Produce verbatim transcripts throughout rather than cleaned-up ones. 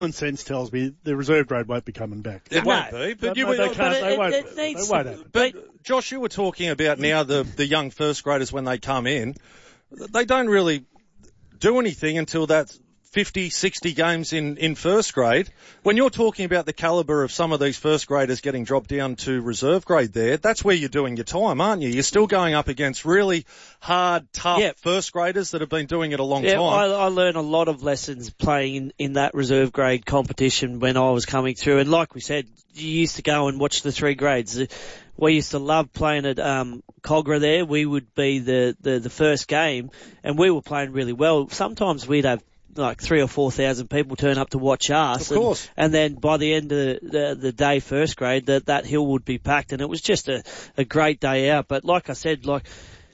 common sense tells me the reserve grade won't be coming back. It No. won't be, but No, you no, they but can't. it- They it- won't. it needs- They won't have. But, Josh, you were talking about now the, the young first graders when they come in. They don't really do anything until that fifty, sixty games in, in first grade. When you're talking about the calibre of some of these first graders getting dropped down to reserve grade there, that's where you're doing your time, aren't you? You're still going up against really hard, tough Yep. first graders that have been doing it a long Yeah, time. I, I learned a lot of lessons playing in, in that reserve grade competition when I was coming through. And like we said, you used to go and watch the three grades. We used to love playing at um, Cogra there. We would be the, the, the first game, and we were playing really well. Sometimes we'd have like three or four thousand people turn up to watch us. Of course. And, and then by the end of the, the, the day, first grade, that, that hill would be packed, and it was just a, a great day out. But like I said, like,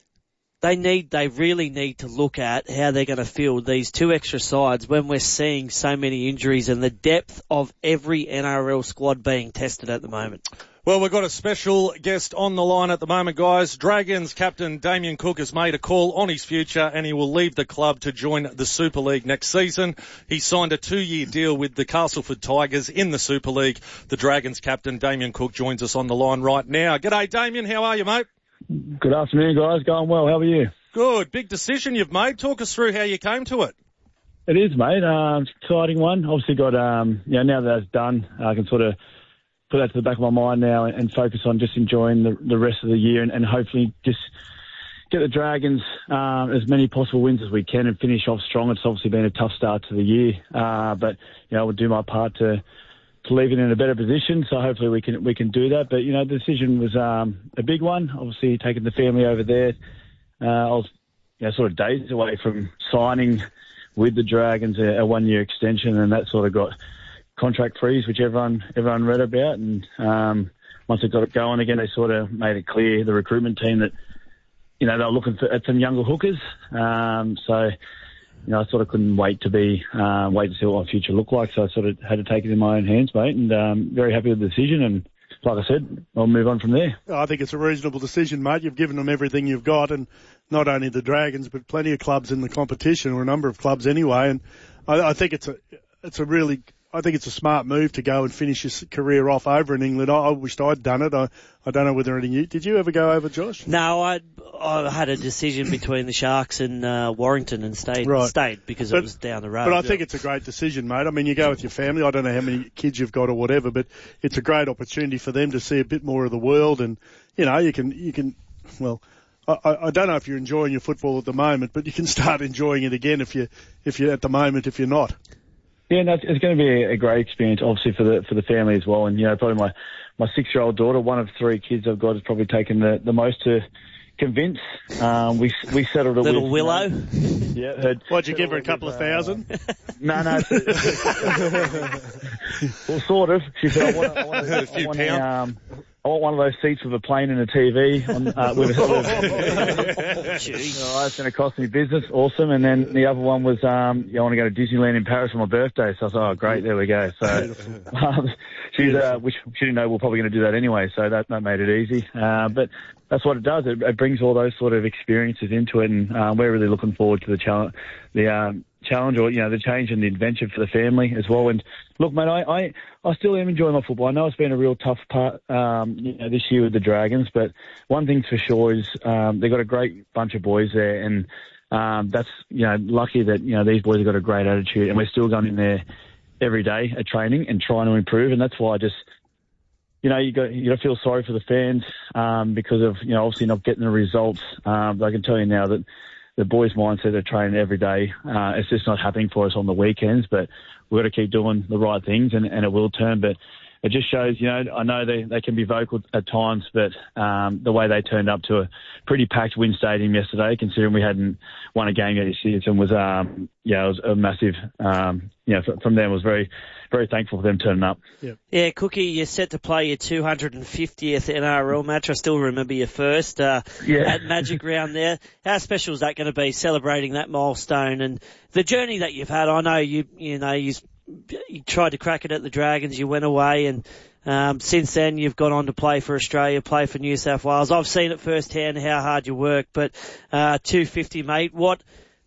They need, they really need to look at how they're going to field these two extra sides when we're seeing so many injuries and the depth of every N R L squad being tested at the moment. Well, we've got a special guest on the line at the moment, guys. Dragons captain Damien Cook has made a call on his future and he will leave the club to join the Super League next season. He signed a two-year deal with the Castleford Tigers in the Super League. The Dragons captain Damien Cook joins us on the line right now. G'day, Damien. How are you, mate? Good afternoon, guys. Going well. How are you? Good. Big decision you've made. Talk us through how you came to it. It is, mate. Um, it's an exciting one. Obviously got, um, you know, now that that's done, I can sort of put that to the back of my mind now and, and focus on just enjoying the, the rest of the year and, and hopefully just get the Dragons um, as many possible wins as we can and finish off strong. It's obviously been a tough start to the year, uh, but, you know, we'll do my part to to leave it in a better position, so hopefully we can we can do that. But, you know, the decision was um, a big one. Obviously, taking the family over there, uh, I was, you know, sort of days away from signing with the Dragons a, a one-year extension, and that sort of got contract freeze, which everyone everyone read about. And um, once it got it going again, they sort of made it clear, the recruitment team, that, you know, they were looking for, at some younger hookers. Um, so, you know, I sort of couldn't wait to be, uh, wait to see what my future looked like. So I sort of had to take it in my own hands, mate, and um, very happy with the decision. And like I said, I'll move on from there. I think it's a reasonable decision, mate. You've given them everything you've got, and not only the Dragons, but plenty of clubs in the competition, or a number of clubs anyway. And I, I think it's a, it's a really, I think it's a smart move to go and finish your career off over in England. I, I wished I'd done it. I, I don't know whether any you, did you ever go over, Josh? No, I I had a decision between the Sharks and uh, Warrington and stayed Right. stayed because But- it was down the road. But I think it's a great decision, mate. I mean, you go with your family. I don't know how many kids you've got or whatever, but it's a great opportunity for them to see a bit more of the world. And, you know, you can, you can, well, I, I don't know if you're enjoying your football at the moment, but you can start enjoying it again if you, if you're at the moment, if you're not. Yeah, no, it's, it's going to be a great experience, obviously, for the for the family as well. And, you know, probably my, my six-year-old daughter, one of three kids I've got, has probably taken the, the most to convince. Um, we we settled it Little with... Willow. You know, yeah. Her, What'd you give her, a couple of thousand? No, no. Well, sort of. She said, I want, I want, A few I want, pounds. a, um, I want one of those seats with a plane and a T V. On, uh, with a, with, all right, it's going to cost me business. Awesome. And then the other one was, um, yeah, I want to go to Disneyland in Paris for my birthday. So I thought, oh, great, there we go. So um, she's, uh, which she didn't know we're probably going to do that anyway. So that, that made it easy. Uh, but that's what it does. It, it brings all those sort of experiences into it. And um, we're really looking forward to the challenge, the, um, challenge or, you know, the change and the adventure for the family as well. And look, mate, I, I, I still am enjoying my football. I know it's been a real tough part, um, you know, this year with the Dragons, but one thing's for sure is, um, they've got a great bunch of boys there, and, um, that's, you know, lucky that, you know, these boys have got a great attitude, and we're still going in there every day at training and trying to improve. And that's why I just, you know, you got, you got to feel sorry for the fans, um, because of, you know, obviously not getting the results. Um, but I can tell you now that the boys' mindset are training every day. Uh, it's just not happening for us on the weekends, but we've got to keep doing the right things, and, and it will turn. But it just shows, you know, I know they, they can be vocal at times, but um, the way they turned up to a pretty packed Wynn Stadium yesterday, considering we hadn't won a game yet this season, was, um, yeah, it was a massive, um, you know, from them, was very, very thankful for them turning up. Yeah. Yeah, Cookie, you're set to play your two hundred fiftieth N R L match. I still remember your first uh, Yeah. at Magic Round there. How special is that going to be, celebrating that milestone and the journey that you've had? I know you, you know, you, you tried to crack it at the Dragons, you went away, and um, since then you've gone on to play for Australia, play for New South Wales. I've seen it firsthand how hard you work, but uh, two fifty, mate. What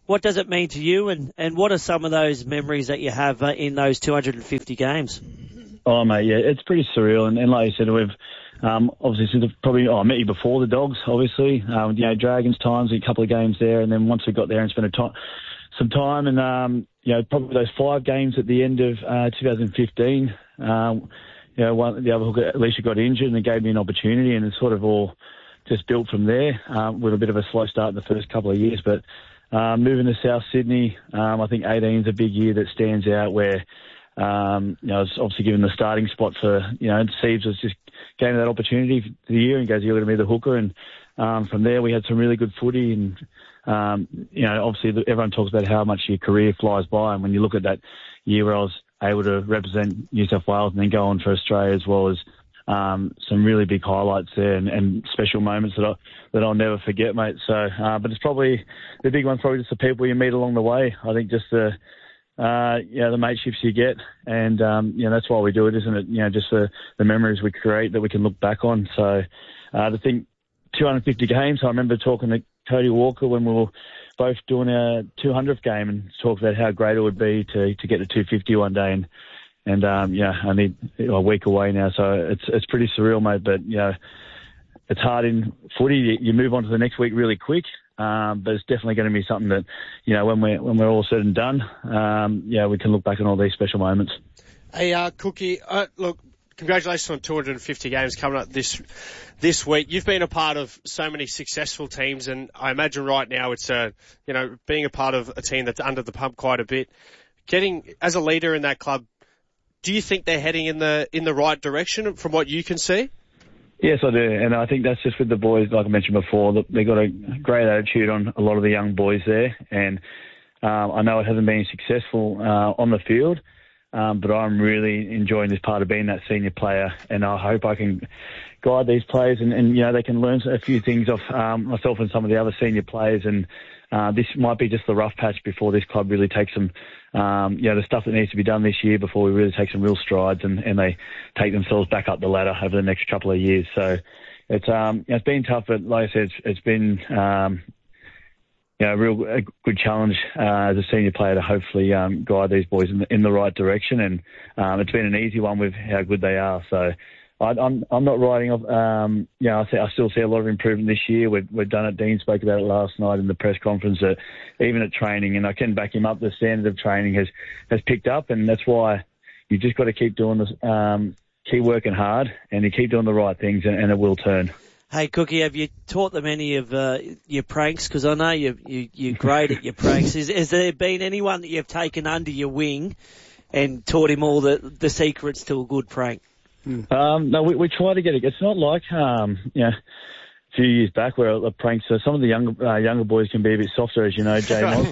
what does it mean to you, and, and what are some of those memories that you have uh, in those two hundred fifty games? Oh, mate, yeah, it's pretty surreal. And, and like you said, we've um, obviously since the, probably oh, I met you before the Dogs, obviously. Um, you know, Dragons times, a couple of games there, and then once we got there and spent a time, some time, and um, you know, probably those five games at the end of uh, two thousand fifteen. Um, you know, one, the other hooker, Alicia, got injured, and it gave me an opportunity, and it's sort of all just built from there um, with a bit of a slow start in the first couple of years, but. Um, moving to South Sydney, um, I think eighteen is a big year that stands out where, um, you know, it's obviously given the starting spot for, you know, Siebes was just gave me that opportunity for the year and goes, you're going to be the hooker. And um, from there we had some really good footy and, um, you know, obviously everyone talks about how much your career flies by. And when you look at that year where I was able to represent New South Wales and then go on for Australia as well as Um, some really big highlights there and, and special moments that I that I'll never forget, mate. So, uh, but it's probably the big one's probably just the people you meet along the way. I think just the uh, you know the mateships you get, and um, you know that's why we do it, isn't it? You know, just the, the memories we create that we can look back on. So, uh, to think two hundred fifty games. I remember talking to Cody Walker when we were both doing a two hundredth game and talked about how great it would be to to get to two fifty one day and. And, um, yeah, only a week away now, so it's it's pretty surreal, mate. But, you know, it's hard in footy. You, you move on to the next week really quick, um, but it's definitely going to be something that, you know, when we're, when we're all said and done, um, yeah, we can look back on all these special moments. Hey, uh, Cookie, uh, look, congratulations on two hundred fifty games coming up this this week. You've been a part of so many successful teams, and I imagine right now it's, a, you know, being a part of a team that's under the pump quite a bit. Getting, as a leader in that club, do you think they're heading in the in the right direction from what you can see? Yes, I do, and I think that's just with the boys, like I mentioned before, that they've got a great attitude on a lot of the young boys there, and um, I know it hasn't been successful uh, on the field, um, but I'm really enjoying this part of being that senior player, and I hope I can guide these players, and, and you know they can learn a few things off um, myself and some of the other senior players, and uh, this might be just the rough patch before this club really takes some. Um, you know, the stuff that needs to be done this year before we really take some real strides and, and they take themselves back up the ladder over the next couple of years. So it's, um, it's been tough, but like I said, it's, it's been, um, you know, a real a good challenge, uh, as a senior player to hopefully, um, guide these boys in the, in the right direction. And, um, it's been an easy one with how good they are. So, I, I'm I'm not writing off. Um, you know, I, see, I still see a lot of improvement this year. We've, we've done it. Dean spoke about it last night in the press conference. That even at training, and I can back him up. The standard of training has has picked up, and that's why you just got to keep doing this, um, keep working hard, and you keep doing the right things, and, and it will turn. Hey, Cookie, have you taught them any of uh, your pranks? Because I know you, you you're great at your pranks. Is, has there been anyone that you've taken under your wing and taught him all the the secrets to a good prank? Um, no, we, we try to get it. It's not like, um, you know, a few years back where the pranks, so some of the younger, uh, younger boys can be a bit softer, as you know, Jay Moss.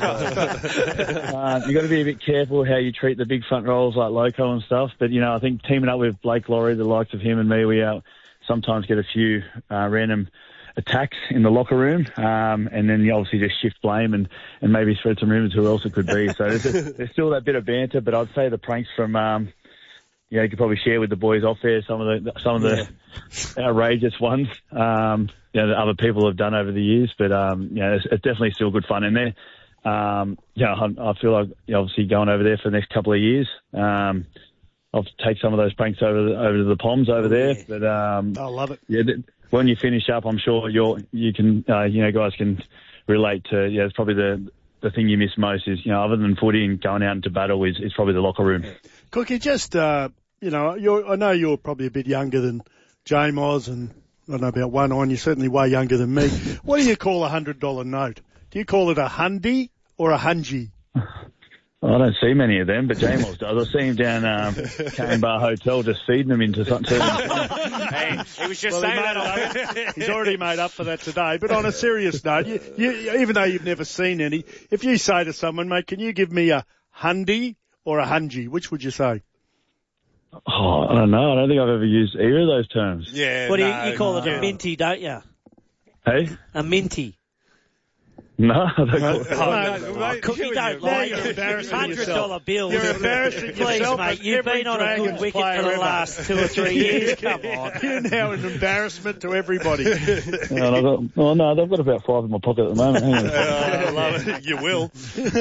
uh, you got to be a bit careful how you treat the big front rows like Loco and stuff. But, you know, I think teaming up with Blake Laurie, the likes of him and me, we uh, sometimes get a few, uh, random attacks in the locker room, um, and then you obviously just shift blame and, and maybe spread some rumours who else it could be. So there's, there's still that bit of banter, but I'd say the pranks from, um, yeah, you could probably share with the boys off there some of the some of the yeah. outrageous ones, um, you know, that other people have done over the years. But um, you know, it's, it's definitely still good fun in there. Um, yeah, I, I feel like you know, obviously going over there for the next couple of years. Um, I'll take some of those pranks over the, over to the Poms over there. But um, I love it. Yeah, when you finish up, I'm sure you're you can uh, you know guys can relate to. Yeah, it's probably the the thing you miss most is you know other than footy and going out into battle is is probably the locker room. Cookie, just, uh, you know, you're, I know you're probably a bit younger than James Oz and I don't know about one on. You're certainly way younger than me. What do you call a hundred dollar note? Do you call it a hundy or a hungy? Well, I don't see many of them, but James does. I see him down um, Cane Bar Hotel just feeding them into something. Hey, he was just well, saying he that. He's already made up for that today. But on a serious note, you, you, even though you've never seen any, if you say to someone, mate, can you give me a hundy or a hungy, which would you say? Oh, I don't know. I don't think I've ever used either of those terms. Yeah. What no, do you, you call no. it? A minty, don't you? Hey? A minty. No, I don't No, call no, Oh, mate, Cookie you- don't now like you're it. embarrassing Hundred yourself. dollar bills. You're embarrassing Please, yourself. mate. and You've every been on a Dragons good wicket player for the ever. last two or three years. Come on. You're now an embarrassment to everybody. No, I've got, oh, no, I've got about five in my pocket at the moment. Hang on. Uh, I love it. You will.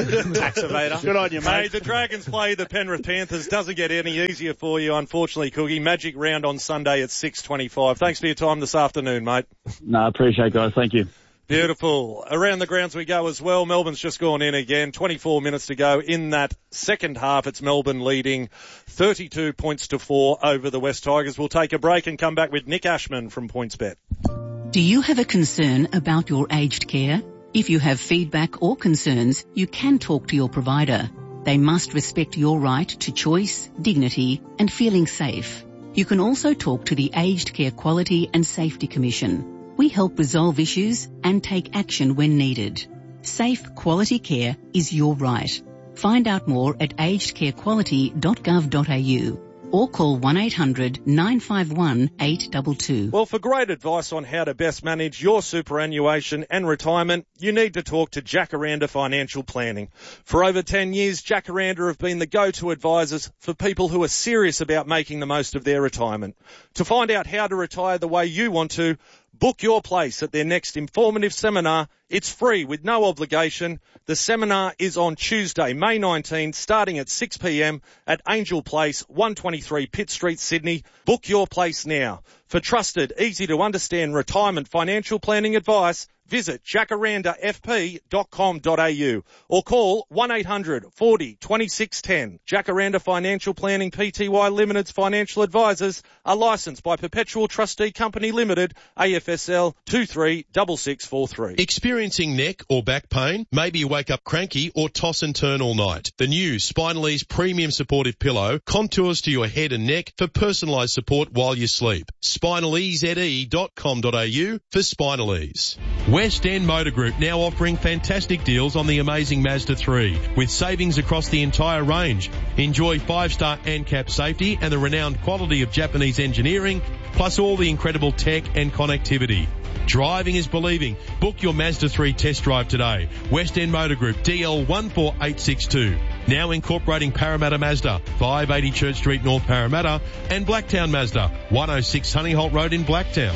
Tax evader. Good on you, Hey, mate. the Dragons play the Penrith Panthers. Doesn't get any easier for you, unfortunately, Cookie. Magic round on Sunday at six twenty-five. Thanks for your time this afternoon, mate. No, I appreciate it, guys. Thank you. Beautiful. Around the grounds we go as well. Melbourne's just gone in again. twenty-four minutes to go in that second half. It's Melbourne leading thirty-two points to four over the West Tigers. We'll take a break and come back with Nick Ashman from PointsBet. Do you have a concern about your aged care? If you have feedback or concerns, you can talk to your provider. They must respect your right to choice, dignity, and feeling safe. You can also talk to the Aged Care Quality and Safety Commission. We help resolve issues and take action when needed. Safe, quality care is your right. Find out more at aged care quality dot gov dot a u or call one eight hundred nine five one eight two two. Well, for great advice on how to best manage your superannuation and retirement, you need to talk to Jacaranda Financial Planning. For over ten years, Jacaranda have been the go-to advisors for people who are serious about making the most of their retirement. To find out how to retire the way you want to, book your place at their next informative seminar. It's free with no obligation. The seminar is on Tuesday, May nineteenth, starting at six p.m. at Angel Place, one twenty-three Pitt Street, Sydney. Book your place now. For trusted, easy to understand retirement financial planning advice, visit jacaranda f p dot com dot a u or call one eight hundred forty twenty-six ten. Jacaranda Financial Planning Pty Limited's financial advisors are licensed by Perpetual Trustee Company Limited, A F S L two three six six four three. Experiencing neck or back pain? Maybe you wake up cranky or toss and turn all night. The new Spinalese Premium Supportive Pillow contours to your head and neck for personalised support while you sleep. spinal e z e dot com dot a u for Spinalese. West End Motor Group now offering fantastic deals on the amazing Mazda three with savings across the entire range. Enjoy five-star ANCAP safety and the renowned quality of Japanese engineering, plus all the incredible tech and connectivity. Driving is believing. Book your Mazda three test drive today. West End Motor Group, D L one four eight six two. Now incorporating Parramatta Mazda, five eighty Church Street, North Parramatta, and Blacktown Mazda, one oh six Honeyholt Road in Blacktown.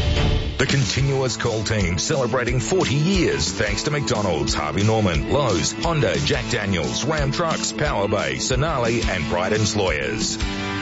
The Continuous Call team celebrating forty years thanks to McDonald's, Harvey Norman, Lowe's, Honda, Jack Daniels, Ram Trucks, Power Bay, Sonali and Bryden's Lawyers.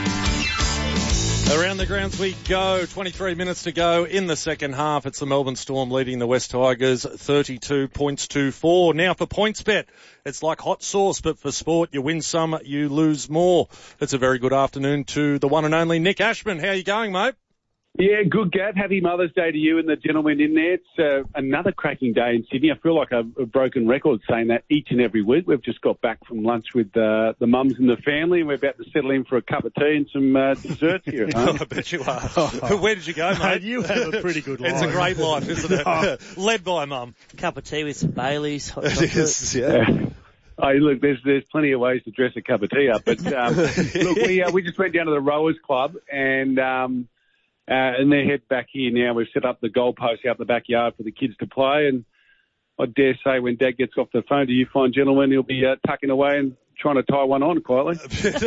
Around the grounds we go. twenty-three minutes to go in the second half. It's the Melbourne Storm leading the West Tigers thirty-two points to four. Now for PointsBet. It's like hot sauce, but for sport, you win some, you lose more. It's a very good afternoon to the one and only Nick Ashman. How are you going, mate? Yeah, good, Gav. Happy Mother's Day to you and the gentleman in there. It's uh, another cracking day in Sydney. I feel like I've a broken record saying that each and every week. We've just got back from lunch with uh, the mums and the family, and we're about to settle in for a cup of tea and some uh, desserts here at home. I bet you are. Where did you go, mate? You have a pretty good life. It's a great life, isn't it? Led by Mum. Cup of tea with some Baileys. Hot It is, yeah. Yeah. Oh, look, there's there's plenty of ways to dress a cup of tea up, but um, look, we uh, we just went down to the Rowers Club and. Um, Uh, and they're head back here now. We've set up the goalpost out in the backyard for the kids to play. And I dare say when Dad gets off the phone to you fine gentlemen, he'll be uh, tucking away and trying to tie one on quietly.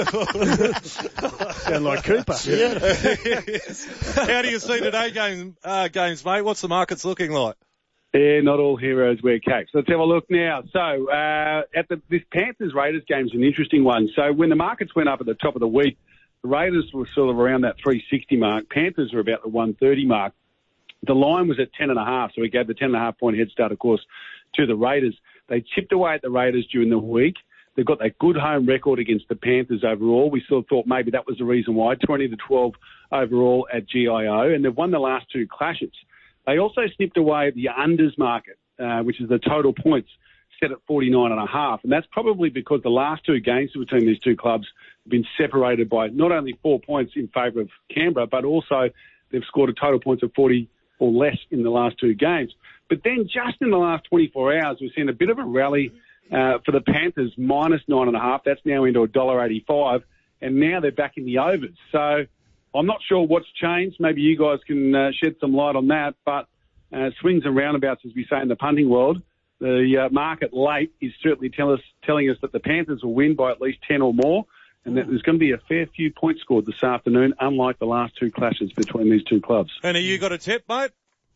Sound like Cooper. Yeah. How do you see today game, uh, games, mate? What's the markets looking like? Yeah, not all heroes wear capes. Let's have a look now. So uh, at the, this Panthers-Raiders game is an interesting one. So when the markets went up at the top of the week, the Raiders were sort of around that three sixty mark. Panthers were about the one thirty mark. The line was at ten and a half, so we gave the ten and a half point head start, of course, to the Raiders. They chipped away at the Raiders during the week. They've got that good home record against the Panthers overall. We sort of thought maybe that was the reason why, twenty to twelve overall at G I O, and they've won the last two clashes. They also snipped away at the unders market, uh, which is the total points, set at forty-nine and a half, and that's probably because the last two games between these two clubs have been separated by not only four points in favour of Canberra, but also they've scored a total points of forty or less in the last two games. But then just in the last twenty-four hours, we've seen a bit of a rally uh, for the Panthers, minus nine and a half. That's now into one dollar eighty-five, and now they're back in the overs. So I'm not sure what's changed. Maybe you guys can uh, shed some light on that, but uh, swings and roundabouts, as we say in the punting world. the uh, market late is certainly tell us, telling us that the Panthers will win by at least ten or more, and that there's going to be a fair few points scored this afternoon, unlike the last two clashes between these two clubs. And have you got a tip, mate?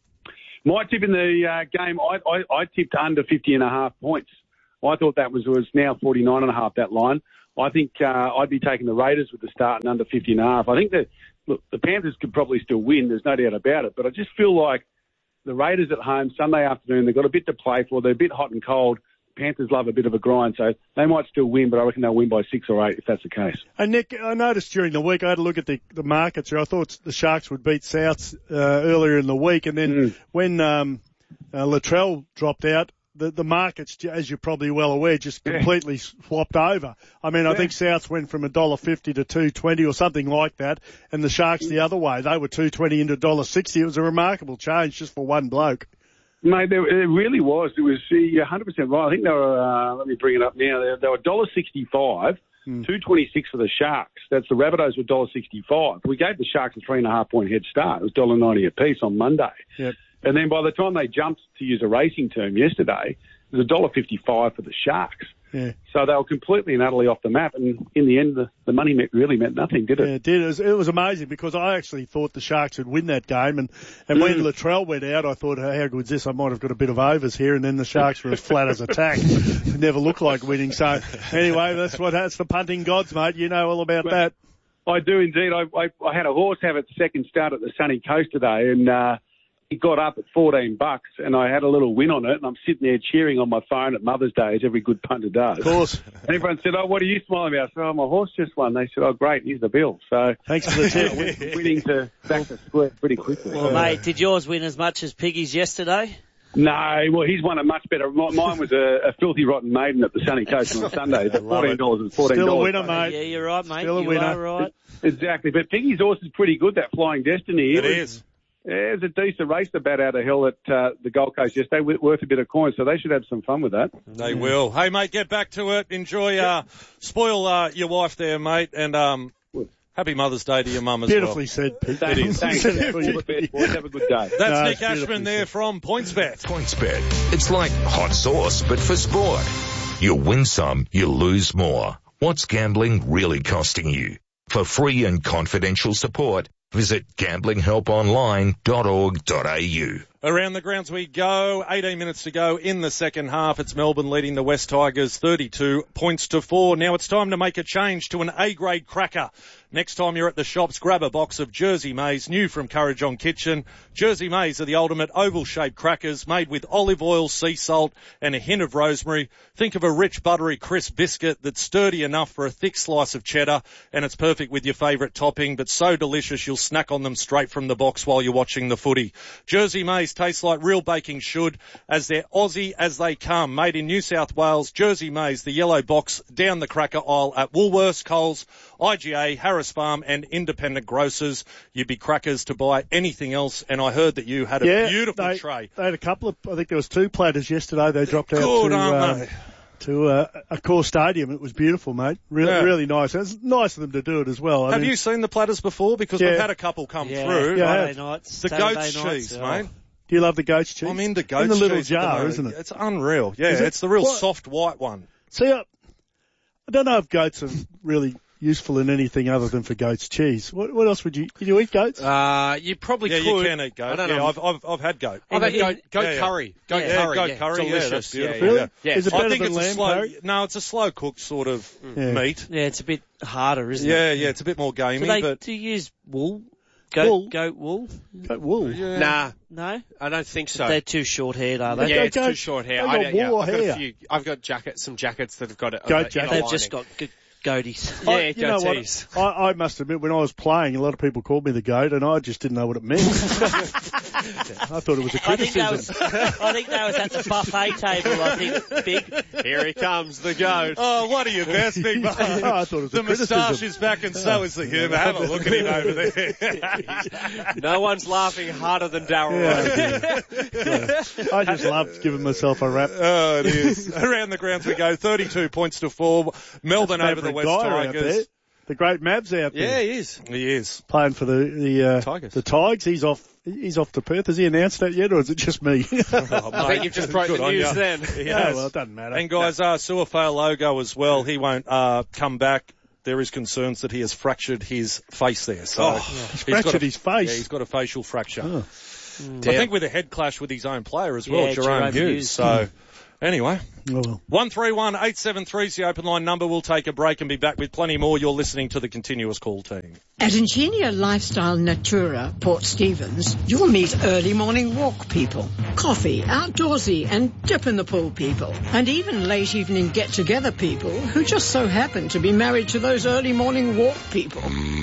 My tip in the uh, game, I, I, I tipped under fifty and a half points. I thought that was was now forty-nine and a half, that line. I think uh, I'd be taking the Raiders with the start and under fifty and a half. I think that, look, the Panthers could probably still win, there's no doubt about it, but I just feel like the Raiders at home, Sunday afternoon, they've got a bit to play for. They're a bit hot and cold. Panthers love a bit of a grind, so they might still win, but I reckon they'll win by six or eight if that's the case. And Nick, I noticed during the week, I had a look at the, the markets here. I thought the Sharks would beat Souths uh, earlier in the week, and then mm. when um, uh, Latrell dropped out, the, the markets, as you're probably well aware, just completely yeah. swapped over. I mean, yeah. I think Souths went from one dollar fifty to two twenty or something like that, and the Sharks the other way. They were two twenty into one dollar sixty. It was a remarkable change just for one bloke. Mate, there, it really was. It was you're one hundred percent right. I think they were, uh, let me bring it up now, they, they were one dollar sixty-five, mm. two twenty-six for the Sharks. That's the Rabbitohs were one dollar sixty-five. We gave the Sharks a three and a half point head start. It was one dollar ninety a piece on Monday. Yep. And then by the time they jumped, to use a racing term, yesterday, it was one dollar fifty-five for the Sharks. Yeah. So they were completely and utterly off the map, and in the end, the, the money meant, really meant nothing, did it? Yeah, it did. It was, it was amazing because I actually thought the Sharks would win that game, and, and mm. when Latrell went out, I thought, how good's this? I might have got a bit of overs here, and then the Sharks were as flat as a tack. It never looked like winning. So anyway, that's what that's the punting gods, mate. You know all about well, that. I do indeed. I, I, I had a horse have its second start at the sunny coast today, and uh, it got up at fourteen bucks, and I had a little win on it, and I'm sitting there cheering on my phone at Mother's Day, as every good punter does. Of course. And everyone said, oh, what are you smiling about? I said, oh, my horse just won. They said, oh, great, here's the bill. So thanks for the tip. went from winning to back to square pretty quickly. Well, mate, did yours win as much as Piggy's yesterday? No, well, he's won it much better. Mine was a, a filthy rotten maiden at the sunny coast on Sunday. fourteen dollars and fourteen dollars. Still a winner, mate. Yeah, you're right, mate. Still a you winner. are right. Exactly. But Piggy's horse is pretty good, that Flying Destiny. It, it is. Was, yeah, it was a decent race to bat out of hell at uh, the Gold Coast yesterday, worth a bit of coin, so they should have some fun with that. They yeah. will. Hey, mate, get back to it. Enjoy, uh, spoil uh, your wife there, mate, and um, happy Mother's Day to your mum as Beautifully well. said, Pete. Thanks. It is. Thanks. All the best, boys. Have a good day. That's no, Nick Ashman there from PointsBet. PointsBet. It's like hot sauce, but for sport. You win some, you lose more. What's gambling really costing you? For free and confidential support, visit gambling help online dot org dot a u. Around the grounds we go. eighteen minutes to go in the second half. It's Melbourne leading the West Tigers thirty-two points to four. Now it's time to make a change to an A-grade cracker. Next time you're at the shops, grab a box of Jersey Maize, new from Courage on Kitchen. Jersey Maize are the ultimate oval-shaped crackers made with olive oil, sea salt, and a hint of rosemary. Think of a rich, buttery, crisp biscuit that's sturdy enough for a thick slice of cheddar, and it's perfect with your favourite topping, but so delicious you'll snack on them straight from the box while you're watching the footy. Jersey Maize tastes like real baking should, as they're Aussie as they come. Made in New South Wales, Jersey Maize, the yellow box down the cracker aisle at Woolworths, Coles, I G A, Harris Farm and independent grocers. You'd be crackers to buy anything else, and I heard that you had a yeah, beautiful they, tray. They had a couple of, I think there was two platters yesterday they dropped out Good, to, aren't uh, they? to uh, a core stadium. It was beautiful, mate. Really, yeah. really nice. It's nice of them to do it as well. I Have mean, you seen the platters before? Because yeah. we've had a couple come yeah. through. Yeah. Friday nights, the Saturday goat's nights, cheese, oh. mate. Do you love the goat's cheese? I'm into goat's in the little cheese jar, isn't it? It's unreal. Yeah, Is it? it's the real What? soft white one. See, I, I don't know if goats are really useful in anything other than for goat's cheese. What, what else would you, can you eat goats? Uh, you probably Yeah, could. you can eat goat. I don't Yeah, know. I've, I've, I've had goat. I've had goat, goat Yeah, yeah. curry. Goat Yeah, curry. goat yeah. curry, yeah, Delicious. that's beautiful. Yeah, Really? yeah. yeah. Is it I better think than it's a lamb slow, curry? no, it's a slow cooked sort of Yeah. meat. Yeah, it's a bit harder, isn't Yeah, it? yeah, it's a bit more gamey, Do they but do you use wool? Goat Wool? goat wool? Goat wool. yeah. Nah, No? I don't think so. They're too short haired, are they? yeah, They it's got- too short hair. they I got don't, yeah, wool or I've got hair? a few. I've got jackets, some jackets that have got it. Goat uh, jacket. They've just got good goaties. Yeah, I, you know what? goatees. I, I must admit, when I was playing, a lot of people called me the goat, and I just didn't know what it meant. I thought it was a I think that was. criticism. I think that was at the buffet table. I think big. Here he comes, the goat. Oh, what are you best, big man? Oh, I thought it was The a criticism. moustache is back and so is the humour. Have a look at him over there. No one's laughing harder than Darryl. Yeah, yeah. I just loved giving myself a rap. Oh, it is. Around the grounds we go. thirty-two points to four. Melbourne That's over the Maverick West Dyer out Tigers. the great Mavs out there. Yeah, he is. He is. Playing for the the uh, Tigers. The Tigers. He's off. He's off to Perth. Has he announced that yet, or is it just me? Oh, I think you've just broke Good the on news ya. then. He Yeah, has. well, it doesn't matter. And guys, uh, Suafale Logo as well. He won't uh, come back. There is concerns that he has fractured his face there. So Oh, he's he's got fractured a- his face. Yeah, he's got a facial fracture. Oh. I think with a head clash with his own player as well, Yeah, Jerome, Jerome Hughes. Hughes. So anyway, Oh, well. one three one eight seven three is the open line number. We'll take a break and be back with plenty more. You're listening to the Continuous Call team. At Ingenia Lifestyle Natura, Port Stephens, you'll meet early morning walk people, coffee, outdoorsy and dip in the pool people, and even late evening get-together people who just so happen to be married to those early morning walk people.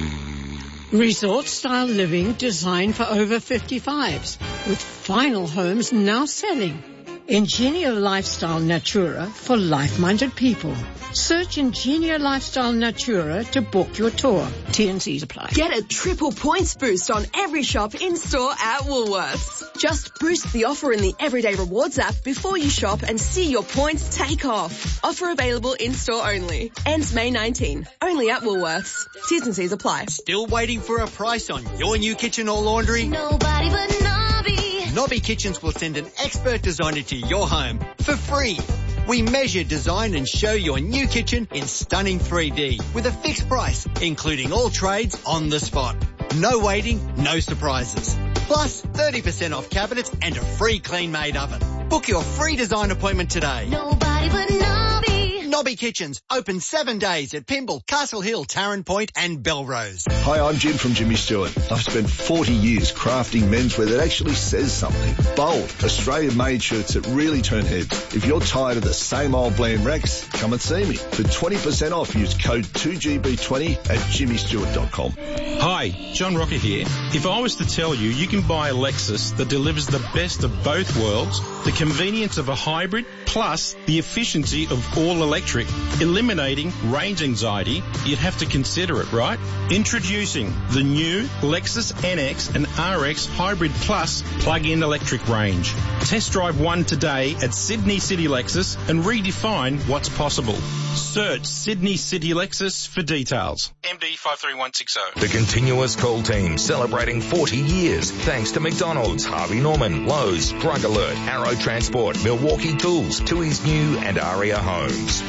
Resort-style living designed for over fifty-fives, with final homes now selling. Ingenia Lifestyle Natura for like-minded people. Search Ingenia Lifestyle Natura to book your tour. T and C's apply. Get a triple points boost on every shop in-store at Woolworths. Just boost the offer in the Everyday Rewards app before you shop and see your points take off. Offer available in-store only. Ends May nineteenth. Only at Woolworths. T's and C's apply. Still waiting for a price on your new kitchen or laundry? Nobody but Nobby. Nobby Kitchens will send an expert designer to your home for free. We measure, design and show your new kitchen in stunning three D with a fixed price, including all trades on the spot. No waiting, no surprises. Plus thirty percent off cabinets and a free clean-made oven. Book your free design appointment today. Nobody but Nobby. Nobby Kitchens, open seven days at Pymble, Castle Hill, Tarrant Point and Belrose. Hi, I'm Jim from Jimmy Stewart. I've spent forty years crafting menswear that actually says something. Bold, Australian-made shirts that really turn heads. If you're tired of the same old bland racks, come and see me. For twenty percent off, use code two G B twenty at jimmy stewart dot com. Hi, John Rocker here. If I was to tell you you can buy a Lexus that delivers the best of both worlds, the convenience of a hybrid plus the efficiency of all electric, eliminating range anxiety, you'd have to consider it, right? Introducing the new Lexus N X and R X Hybrid Plus plug-in electric range. Test drive one today at Sydney City Lexus and redefine what's possible. Search Sydney City Lexus for details. M D five three one six zero. The Continuous Call team celebrating forty years thanks to McDonald's, Harvey Norman, Lowe's, Drug Alert, Arrow Transport, Milwaukee Tools, Tui's New and Aria Homes.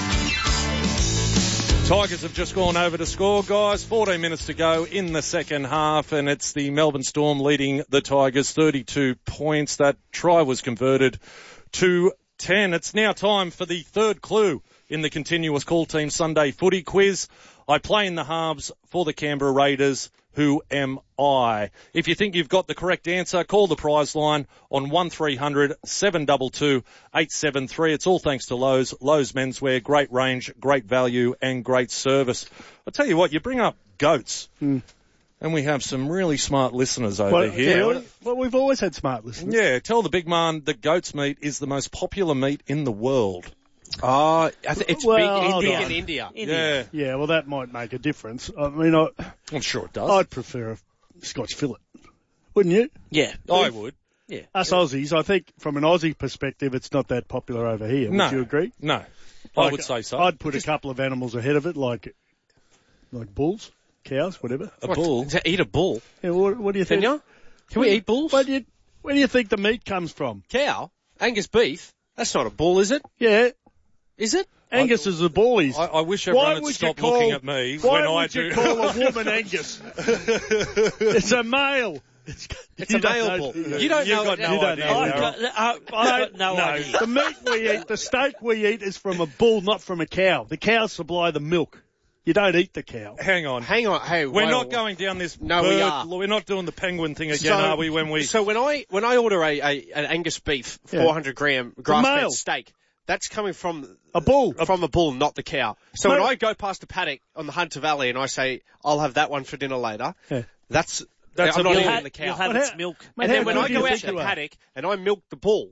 Tigers have just gone over to score, guys. fourteen minutes to go in the second half, and it's the Melbourne Storm leading the Tigers thirty-two points. That try was converted to ten. It's now time for the third clue in the Continuous Call Team Sunday Footy Quiz. I play in the halves for the Canberra Raiders. Who am I? If you think you've got the correct answer, call the prize line on one three hundred seven two two eight seven three. It's all thanks to Lowe's. Lowe's Menswear, great range, great value and great service. I'll tell you what, you bring up goats. Mm. And we have some really smart listeners over Well, here. yeah, well, we've always had smart listeners. Yeah, tell the big man that goat's meat is the most popular meat in the world. Oh, I th- it's Well, big, hold big on. in India. Yeah. Yeah, well, that might make a difference. I mean, I, I'm sure it does. I'd prefer a Scotch fillet, wouldn't you? Yeah. I would. Yeah. Us Aussies, I think from an Aussie perspective, it's not that popular over here. No. Would you agree? No. I Like, would say so. I'd put a couple of animals ahead of it, like like bulls, cows, whatever. A bull. To eat a bull? Yeah, what, what do you Can think? you? Can we eat bulls? Where do you, where do you think the meat comes from? Cow? Angus beef? That's not a bull, is it? Yeah. Is it? Angus is the bullies. I, I wish everyone Why had would stopped you call, looking at me why when would I you do. call a woman Angus? It's a male. It's, It's a male bull. You don't You've know. got no you don't idea. know. I've got, uh, I've got no, no, idea. the meat we eat, the steak we eat is from a bull, not from a cow. The cows supply the milk. You don't eat the cow. Hang on. Hang on. Hey, We're wait, not wait. going down this No, bird, we are. We're not doing the penguin thing again, So- are we, when we... So when I when I order a, a an Angus beef Yeah. four hundred gram male. grass-fed steak, that's coming from A bull. from a bull, not the cow. So Mate. when I go past a paddock on the Hunter Valley and I say I'll have that one for dinner later, Yeah. that's That's I'm a not bull. eating You'll the cow. have But its how- milk. Mate, and how then when good I do you go out think to the you are? paddock and I milk the bull,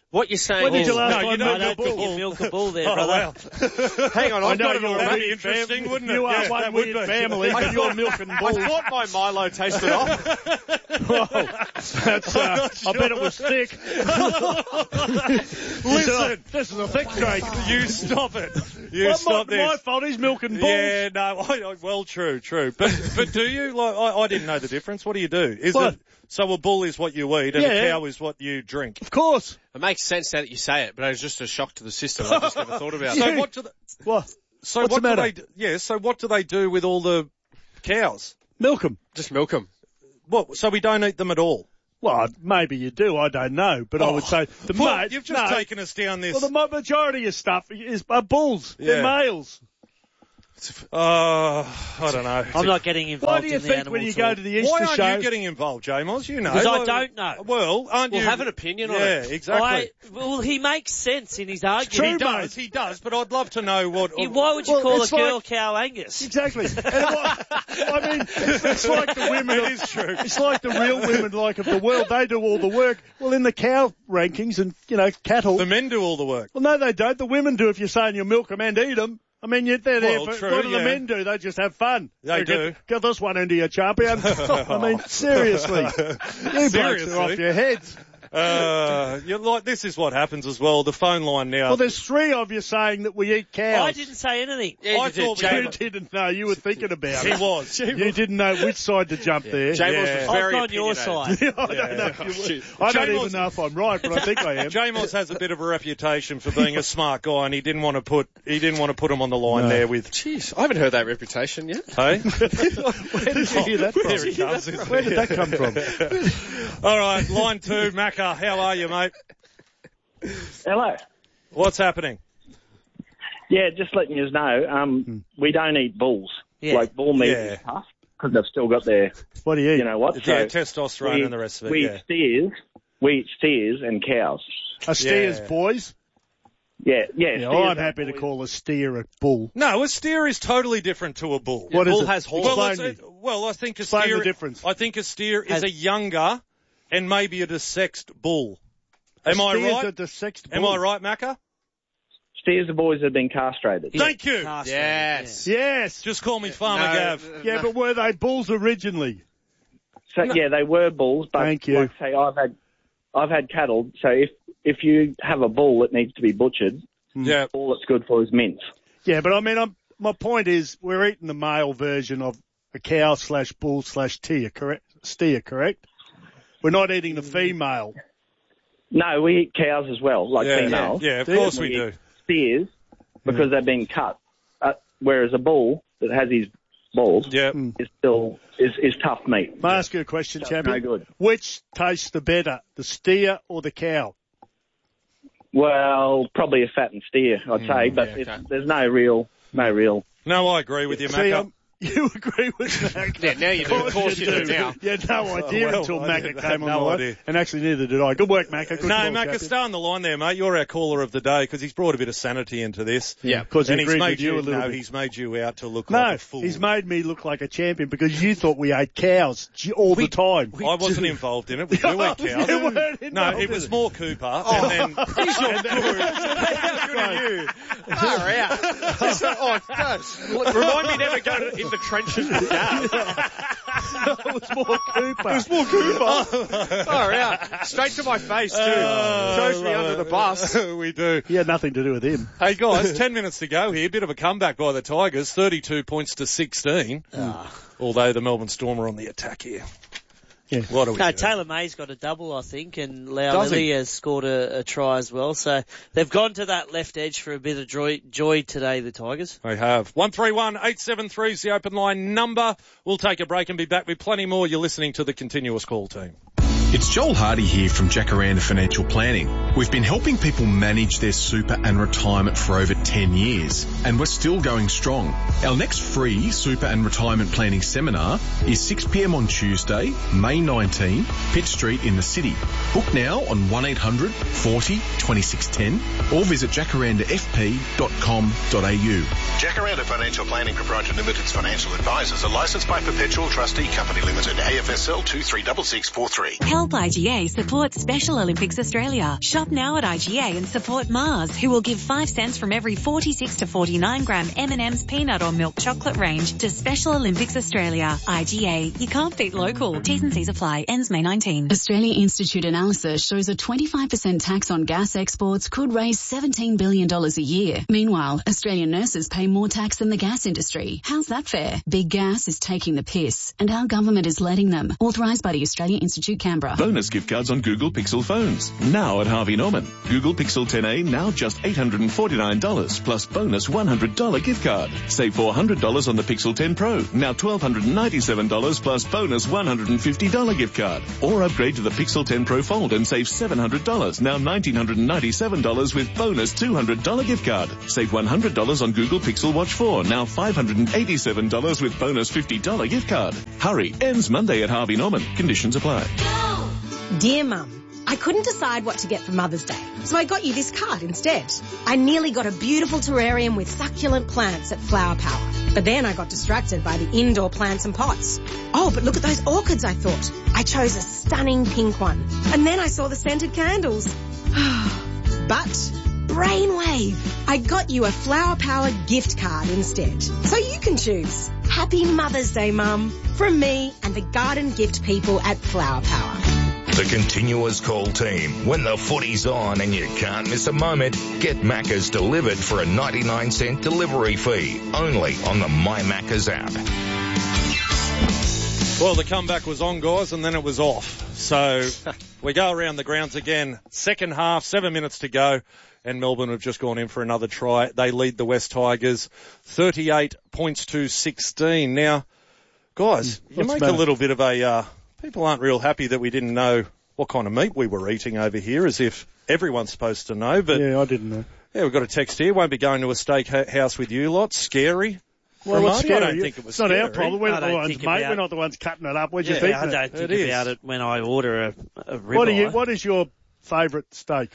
What you're saying When did is... you last No, time you don't milk a I don't think bull? you milk a bull there, Oh, brother. wow. Hang on, I I've know got it you're all a That'd be big interesting, fam- wouldn't it? You are Yeah, one that would weird be. family, but you're milking bulls. I thought my Milo tasted off. Whoa, that's, uh, I bet it was thick. Listen, this is a thick drink. you stop it. You Well, stop my, this. my fault. He's milking bulls. Yeah, no, I, I, well, true, true. But but do you? Like, I, I didn't know the difference. What do you do? Is What? it so a bull is what you eat and Yeah. a cow is what you drink? Of course. It makes sense now that you say it, but it was just a shock to the system. I just never thought about So it. what do they, What? so What's what the do matter? they? do- Yeah. So what do they do with all the cows? Milk them. Just milk them. What? So we don't eat them at all? Well, maybe you do. I don't know. But I would say the Well, mate. you've just no, taken us down this. Well, the mo- majority of stuff is are bulls. They're Yeah. males. Uh, I don't know. I'm not getting involved Why do you in the think animal when you talk. go to the Easter Why aren't show? you getting involved, Jamos? You know. Because I Like- don't know. Well, aren't We'll you? have an opinion on yeah, it. exactly. I, well, he makes sense in his He argument. does, he does, but I'd love to know what... He- Why would you Well, call a it's girl like- cow Angus? Exactly. And what, I mean, it's like the women. It is true. It's like the real women, like of the world. They do all the work. Well, in the cow rankings and you know cattle. The men do all the work. Well, no, they don't. The women do. If you're saying you milk them and eat them. I mean, you're, they're there Well, for, true, what do the yeah. men do? They just have fun. They get, do. Get this one into your champion. I mean, seriously. You blokes Seriously? are off your heads. Uh, you're like, this is what happens as well. The phone line now. Well, there's three of you saying that we eat cows. I didn't say anything. Yeah, I you did. thought we Jam- You didn't know. You were thinking about He it. was. You didn't know which side to jump there. Jamos Yeah. was very I'm on your opinionated. side. I don't know. If you Shoot. I don't Jamos- even know if I'm right, but I think I am. Jamos has a bit of a reputation for being a smart guy, and he didn't want to put he didn't want to put him on the line there with. Jeez, I haven't heard that reputation yet. Hey, Where did you hear that from? There it comes, isn't Where it? did that come from? All right, line two, Macca. How are you, mate? Hello. What's happening? Yeah, just letting you know, um, we don't eat bulls. Yeah. Like bull meat Yeah. is tough because they've still got their, What do you eat? you know what? Yeah, So testosterone we, and the rest of it. we Yeah. eat steers, we eat steers and cows. A steer's Yeah. boys? Yeah, yeah. Yeah, steers I'm happy to call a steer a bull. No, a steer is totally different to a bull. What is bull it? has horns. Well, Explain it's- me. well, I think a Explain steer. the difference. I think a steer is Has- a younger and maybe a desexed bull. Am a I steer's right? a desexed Am bull. I right, Macca? Steers are boys that have been castrated. Thank you. Castrated, Yes. Yes. Just call me Farmer No, Gav. uh, Yeah, but were they bulls originally? So yeah, they were bulls, but Thank you. like say I've had, I've had cattle. So if if you have a bull that needs to be butchered, Yeah. all it's good for is mince. Yeah, but I mean, I'm, my point is we're eating the male version of a cow slash bull slash steer, correct? Steer, correct? We're not eating the female. No, we eat cows as well, like Yeah, females. yeah, of Do you? course we do. eat steers because they've been cut. Uh, whereas a bull that has his balls Yeah. is still is, is tough meat. May I ask you a question, That's champion? no good. Which tastes the better, the steer or the cow? Well, probably a fattened steer, I'd say, but yeah, it's, okay. there's no real, no real. No, I agree with you, See, Macca. um, you agree with that? Yeah, now you do. Of course you do now. You had no idea well, until I Macca did- I came had on no the line. idea. And actually neither did I. Good work, Macca. Good No, call, Macca, champion. stay on the line there, mate. You're our caller of the day because he's brought a bit of sanity into this. Yeah. Because he and he's agreed made with you a little no, bit. he's made you out to look No, like a fool. he's made me look like a champion because you thought we ate cows j- all the time. I wasn't involved in it. We do eat cows. You weren't No, involved it in was it. more Cooper. And then he's your good. How good are you? Far out. oh, no. Remind me never go to, in the trenches with Gav. It was more Cooper. It was more Cooper. Far out. Straight to my face, too. Oh, Throws me love under it. the bus. We do. He had nothing to do with him. Hey guys, ten minutes to go here. Bit of a comeback by the Tigers, thirty-two points to sixteen. Although the Melbourne Storm are on the attack here. Yeah. What do we No, do? Taylor May's got a double, I think, and Does he? Laulili has scored a, a try as well. So they've gone to that left edge for a bit of joy, joy today, the Tigers. They have. one three one, eight seven three is the open line number. We'll take a break and be back with plenty more. You're listening to the Continuous Call team. It's Joel Hardy here from Jacaranda Financial Planning. We've been helping people manage their super and retirement for over ten years, and we're still going strong. Our next free super and retirement planning seminar is six p.m. on Tuesday, May nineteenth, Pitt Street in the city. Book now on one eight hundred forty twenty-six ten or visit jacaranda f p dot com dot a u. Jacaranda Financial Planning Proprietary Limited's financial advisors are licensed by Perpetual Trustee Company Limited, A F S L two three six six four three. Help I G A support Special Olympics Australia. Shop now at I G A and support Mars, who will give five cents from every forty-six to forty-nine gram M and M's peanut or milk chocolate range to Special Olympics Australia. I G A. You can't beat local. T's and C's apply. Ends May nineteenth. Australia Institute analysis shows a twenty-five percent tax on gas exports could raise seventeen billion dollars a year. Meanwhile, Australian nurses pay more tax than the gas industry. How's that fair? Big Gas is taking the piss, and our government is letting them. Authorised by the Australia Institute, Canberra. Bonus gift cards on Google Pixel phones. Now at Harvey Norman. Google Pixel ten A now just eight hundred forty-nine dollars plus bonus one hundred dollars gift card. Save four hundred dollars on the Pixel ten Pro. Now one thousand two hundred ninety-seven dollars plus bonus one hundred fifty dollars gift card. Or upgrade to the Pixel ten Pro Fold and save seven hundred dollars. Now one thousand nine hundred ninety-seven dollars with bonus two hundred dollars gift card. Save one hundred dollars on Google Pixel Watch four. Now five hundred eighty-seven dollars with bonus fifty dollars gift card. Hurry. Ends Monday at Harvey Norman. Conditions apply. Dear Mum, I couldn't decide what to get for Mother's Day, so I got you this card instead. I nearly got a beautiful terrarium with succulent plants at Flower Power, but then I got distracted by the indoor plants and pots. Oh, but look at those orchids, I thought. I chose a stunning pink one, and then I saw the scented candles. But Brainwave, I got you a Flower Power gift card instead, so you can choose. Happy Mother's Day, Mum, from me and the garden gift people at Flower Power. The Continuous Call team. When the footy's on and you can't miss a moment, get Macca's delivered for a ninety-nine cent delivery fee. Only on the My Macca's app. Well, the comeback was on, guys, and then it was off. So we go around the grounds again. Second half, seven minutes to go, and Melbourne have just gone in for another try. They lead the West Tigers thirty-eight points to sixteen. Now, guys, you What's make better? a little bit of a... Uh, people aren't real happy that we didn't know what kind of meat we were eating over here, as if everyone's supposed to know. But Yeah, I didn't know. yeah, we've got a text here. Won't be going to a steak ha- house with you lot. Scary. Well, what's Ramon? I scary? don't think it was It's not scary. our problem. We're I not the don't ones, think mate. about- We're not the ones cutting it up. We're just Yeah, eating I it. don't think It about is. it when I order a, a ribeye. What, are you, what is your favourite steak?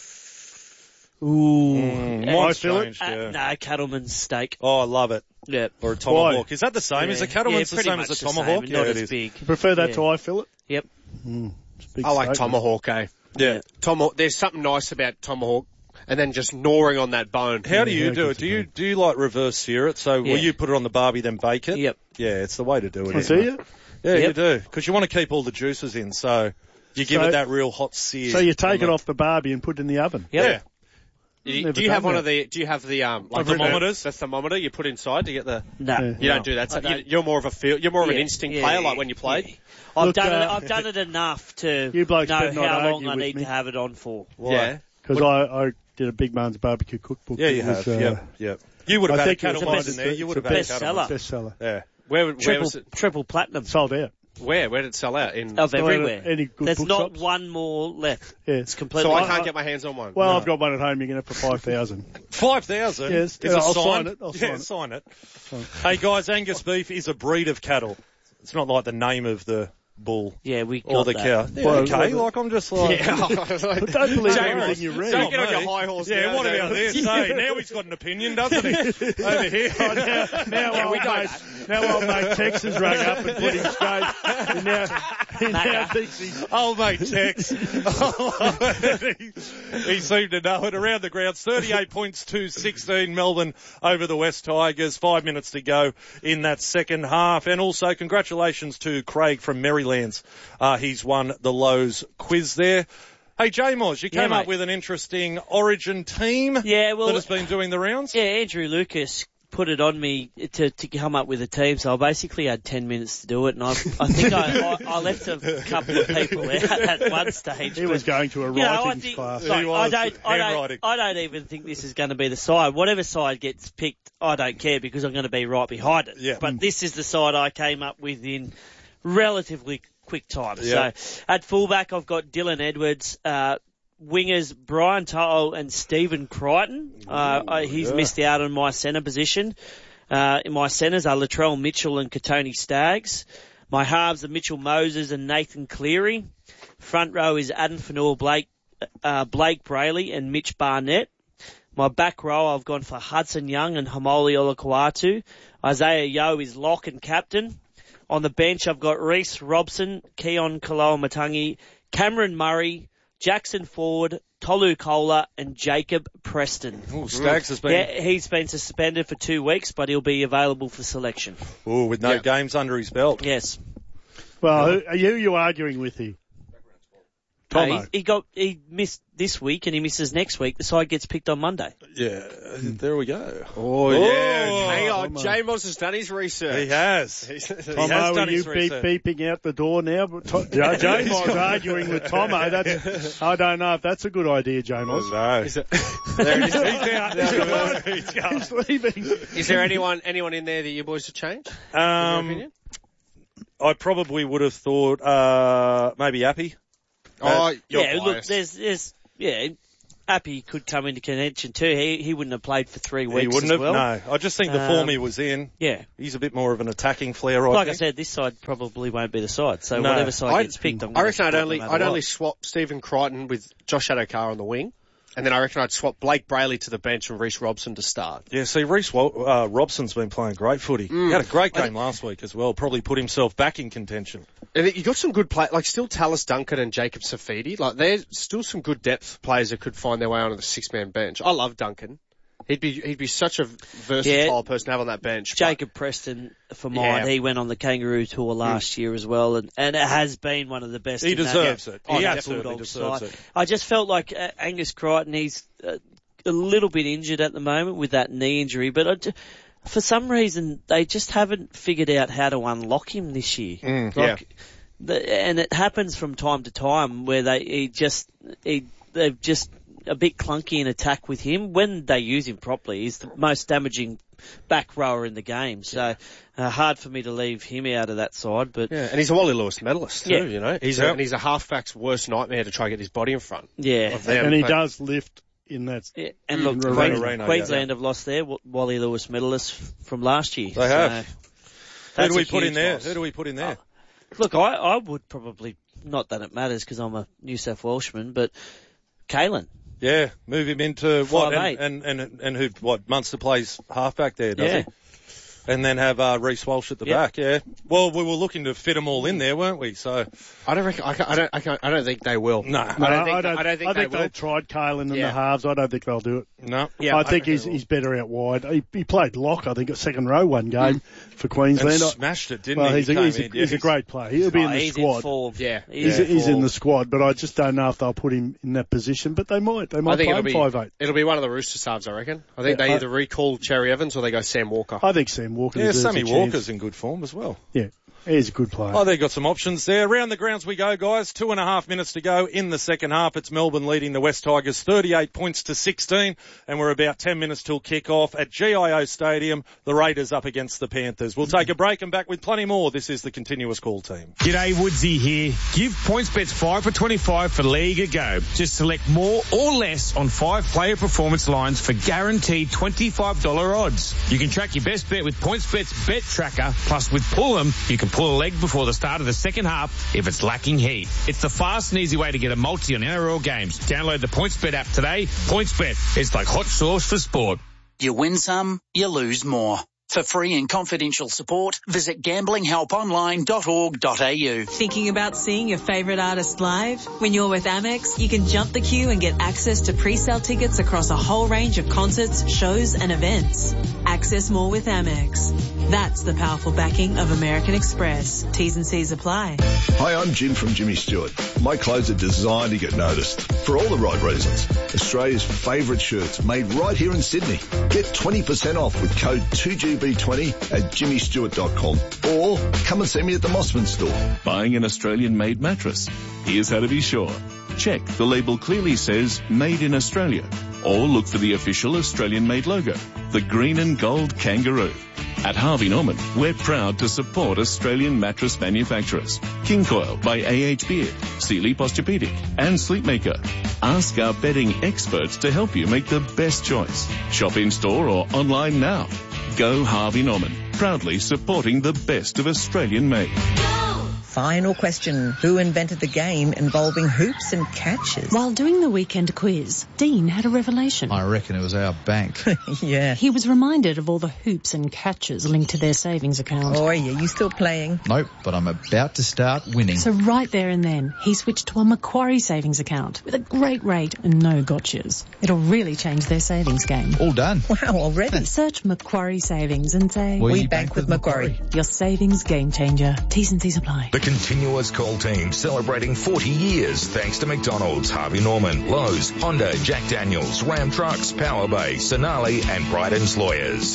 Ooh. Mm, Uh, mine's fillet? changed, uh, yeah. no, Mm. cattleman's steak. Oh, I love it. Yeah. Or a tomahawk. Is that the same? Yeah. Is the cattleman's Yeah, the pretty same as much the the same, tomahawk? but Yeah, not it as is. big. You prefer that Yeah. to eye fillet? Yep. Mm, it's a big I like steak, tomahawk, eh? Yeah. Tomahawk. There's something nice about tomahawk, and then just gnawing on that bone. How do Yeah, you do good it? to Do you do you like reverse sear it? So Yeah. will you put it on the barbie then bake it? Yep. Yeah, it's the way to do it. I isn't see it? you. Yeah, you Yep. do because you want to keep all the juices in. So you give So- it that real hot sear. So you take on it the- off the barbie and put it in the oven. Yep. Yeah. Do you, Never do you done have one that. of the? Do you have the um like The thermometers? The, the thermometer you put inside to get the. No. Yeah. You don't do that. So you, you're more of a feel. You're more of an Yeah. instinct Yeah, player, yeah, like when you played. yeah. I've Look, done it. uh, I've done it enough to You blokes know better not how long argue I with need me. to have it on for. Yeah. Because I, I did a Big Man's Barbecue Cookbook. Yeah, that you was, have. uh, yeah, yeah. You would have I had a think it was cattleman's a in there. best- You would it's have had a a cattleman's. bestseller. Bestseller. Yeah. Where, where Triple, was it? triple platinum Sold out. Where? Where did it sell out? In. of Well, everywhere. any good There's not bookshops? one more left. Yeah. It's completely. So I can't get my hands on one. Well, No. I've got one at home. You can have for five thousand. Five thousand. Yes. Is Yeah, it I'll signed? sign it. I'll yeah, sign it. sign it. Hey guys, Angus beef is a breed of cattle. It's not like the name of the bull. Yeah, we got Or the that. cow. Yeah, Well, okay, well, like I'm just like... Yeah. But don't believe everything you read. Don't get on Not your me. high horse. Yeah, now, what Dave. about this? Hey, now he's got an opinion, doesn't he? Over here. Oh, now, now, Yeah, old we don't. mate, now old mate Tex has rung up and put him straight. And now, he now thinks he's... Old mate Tex. he, he seemed to know it. Around the grounds, thirty-eight points to sixteen, Melbourne over the West Tigers. Five minutes to go in that second half. And also, congratulations to Craig from Merrylands. Uh, he's won the Lowe's quiz there. Hey, J-Moz, you Yeah, came up mate. with an interesting Origin team Yeah, well, that has been doing the rounds. yeah, Andrew Lucas put it on me to to come up with a team, so I basically had ten minutes to do it, and I I think I, I, I left a couple of people out at one stage. He was going to a You know, I writings think, class. like, He was, I don't, I don't, handwriting. I don't even think this is going to be the side. Whatever side gets picked, I don't care because I'm going to be right behind it. Yeah. But this is the side I came up with in relatively quick time. Yeah. So at fullback, I've got Dylan Edwards. Uh, wingers Brian To'o and Stephen Crichton. Uh, I, he's yeah. missed out on my centre position. Uh, in my centres are Latrell Mitchell and Katoni Staggs. My halves are Mitchell Moses and Nathan Cleary. Front row is Adam Fanua, Blake, uh, Blake Brayley and Mitch Barnett. My back row, I've gone for Hudson Young and Hamoli Olakuatu. Isaiah Yeo is lock and captain. On the bench, I've got Reece Robson, Keon Kaloa-Matangi, Cameron Murray, Jackson Ford, Tolu Kola, and Jacob Preston. Ooh, Staggs has been... Yeah, he's been suspended for two weeks, but he'll be available for selection. Ooh, with no yeah. games under his belt. Yes. Well, who, are you, you arguing with here? No, he, he got he missed this week and he misses next week. The side gets picked on Monday. Yeah, there we go. Oh, yeah. Hang on, J Moss has done his research. He has. He's, Tomo, he has done are you his beep, beeping out the door now? J J Moss arguing with Tomo. That's, I don't know if that's a good idea, J Moss. No. Is it, there it is. He's out. He's leaving. Is there anyone anyone in there that you boys should change? Um, I probably would have thought uh, maybe Appy. Oh, you're yeah, biased. look, there's, there's, yeah, Appy could come into contention too. He he wouldn't have played for three weeks He wouldn't as have, well. no. I just think the Um, form he was in, Yeah. he's a bit more of an attacking flair, I Like think. I said, this side probably won't be the side. So No. whatever side I'd- gets picked, I'm I gonna reckon I'd support only no matter I'd what. only swap Stephen Crichton with Josh Adokar on the wing, and then I reckon I'd swap Blake Brayley to the bench and Reece Robson to start. Yeah, see, Reece uh, Robson's been playing great footy. Mm. He had a great game last week as well. Probably put himself back in contention. And you got some good play, like still Tallis Duncan and Jacob Safidi. Like there's still some good depth players that could find their way onto the six-man bench. I love Duncan. He'd be he'd be such a versatile Yeah. person to have on that bench. Jacob Preston, for mine, Yeah. he went on the Kangaroo Tour last year as well, and, and it has been one of the best. He in that- deserves it. on He that absolutely Bulldog deserves side. it. I just felt like uh, Angus Crichton, he's uh, a little bit injured at the moment with that knee injury, but I ju- for some reason they just haven't figured out how to unlock him this year. Mm, like, the, and it happens from time to time where they he just he they've just a bit clunky in attack with him. When they use him properly, he's the most damaging back rower in the game. So uh, hard for me to leave him out of that side. But Yeah, and he's a Wally Lewis medalist too. Yeah. You know, he's Yep. a, and he's a halfback's worst nightmare to try and get his body in front. yeah, Of them. And he But- does lift in that. yeah. and look, Mm, Queens- Reno, Reno, Queensland yeah. have lost their W- Wally Lewis medalist f- from last year. They have. So Who that's do we a put in huge there? loss. Who do we put in there? Look, I, I would probably, not that it matters because I'm a New South Welshman, but Kalen. Yeah, move him into what? Five, eight. And, and, and, and who, what, Munster plays halfback there, does Yeah. he? And then have uh, Reece Walsh at the Yep. back, yeah. Well, we were looking to fit them all in there, weren't we? So, I don't reckon. I, can't, I don't. I, can't, I don't think they will. no. I don't think. I I don't, don't think I they think will. they tried Kalen in Yeah. the halves. I don't think they'll do it. No. Yeah, I think reckon he's they will. he's better out wide. He, he played lock, I think, at second row one game for And Queensland. smashed it, didn't well, he? he's, He a, came he's, a, in, yeah, he's a great player. He'll be Oh, in the he's squad. in form. Yeah. He's, in he's in form. the squad, but I just don't know if they'll put him in that position. But they might. They I might think play it'll him be five eight. it'll be one of the Roosters halves. I reckon. I think Yeah, they I- either recall Cherry Evans or they go Sam Walker. I think Sam Walker. Yeah, deserves Sammy a chance. Walker's in good form as well. Yeah, he's a good player. Oh, they've got some options there. Around the grounds we go, guys. Two and a half minutes to go in the second half. It's Melbourne leading the West Tigers thirty-eight points to sixteen, and we're about ten minutes till kick-off at G I O Stadium. The Raiders up against the Panthers. We'll take a break and back with plenty more. This is the Continuous Call team. G'day, Woodsy here. Give PointsBets five for twenty-five for League a go. Just select more or less on five player performance lines for guaranteed twenty-five dollars odds. You can track your best bet with PointsBet's Bet Tracker. Plus, with Pull 'em, you can pull a leg before the start of the second half if it's lacking heat. It's the fast and easy way to get a multi on N R L games. Download the PointsBet app today. PointsBet, it's like hot sauce for sport. You win some, you lose more. For free and confidential support, visit gambling help online dot org dot a u. Thinking about seeing your favourite artist live? When you're with Amex, you can jump the queue and get access to pre-sale tickets across a whole range of concerts, shows and events. Access more with Amex. That's the powerful backing of American Express. T's and C's apply. Hi, I'm Jim from Jimmy Stewart. My clothes are designed to get noticed for all the right reasons. Australia's favourite shirts made right here in Sydney. Get twenty percent off with code two G B twenty at jimmy stewart dot com or come and see me at the Mossman store. Buying an Australian-made mattress? Here's how to be sure. Check the label clearly says Made in Australia, or look for the official Australian-made logo, the green and gold kangaroo. At Harvey Norman, we're proud to support Australian mattress manufacturers. King Coil by A H Beard, Sealy Posturepedic, and Sleepmaker. Ask our bedding experts to help you make the best choice. Shop in-store or online now. Go Harvey Norman, proudly supporting the best of Australian made. final question. Who invented the game involving hoops and catches? While doing the weekend quiz, Dean had a revelation. I reckon it was our bank. Yeah. He was reminded of all the hoops and catches linked to their savings account. Oh, yeah, you still playing? Nope, but I'm about to start winning. So right there and then, he switched to a Macquarie savings account with a great rate and no gotchas. It'll really change their savings game. All done. Wow, already. Search Macquarie Savings and say, We, We bank, bank with Macquarie. Macquarie. your savings game changer. T's and C's apply. The Continuous Call team celebrating forty years thanks to McDonald's, Harvey Norman, Lowe's, Honda, Jack Daniels, Ram Trucks, Power Bay, Sonali and Bryden's Lawyers.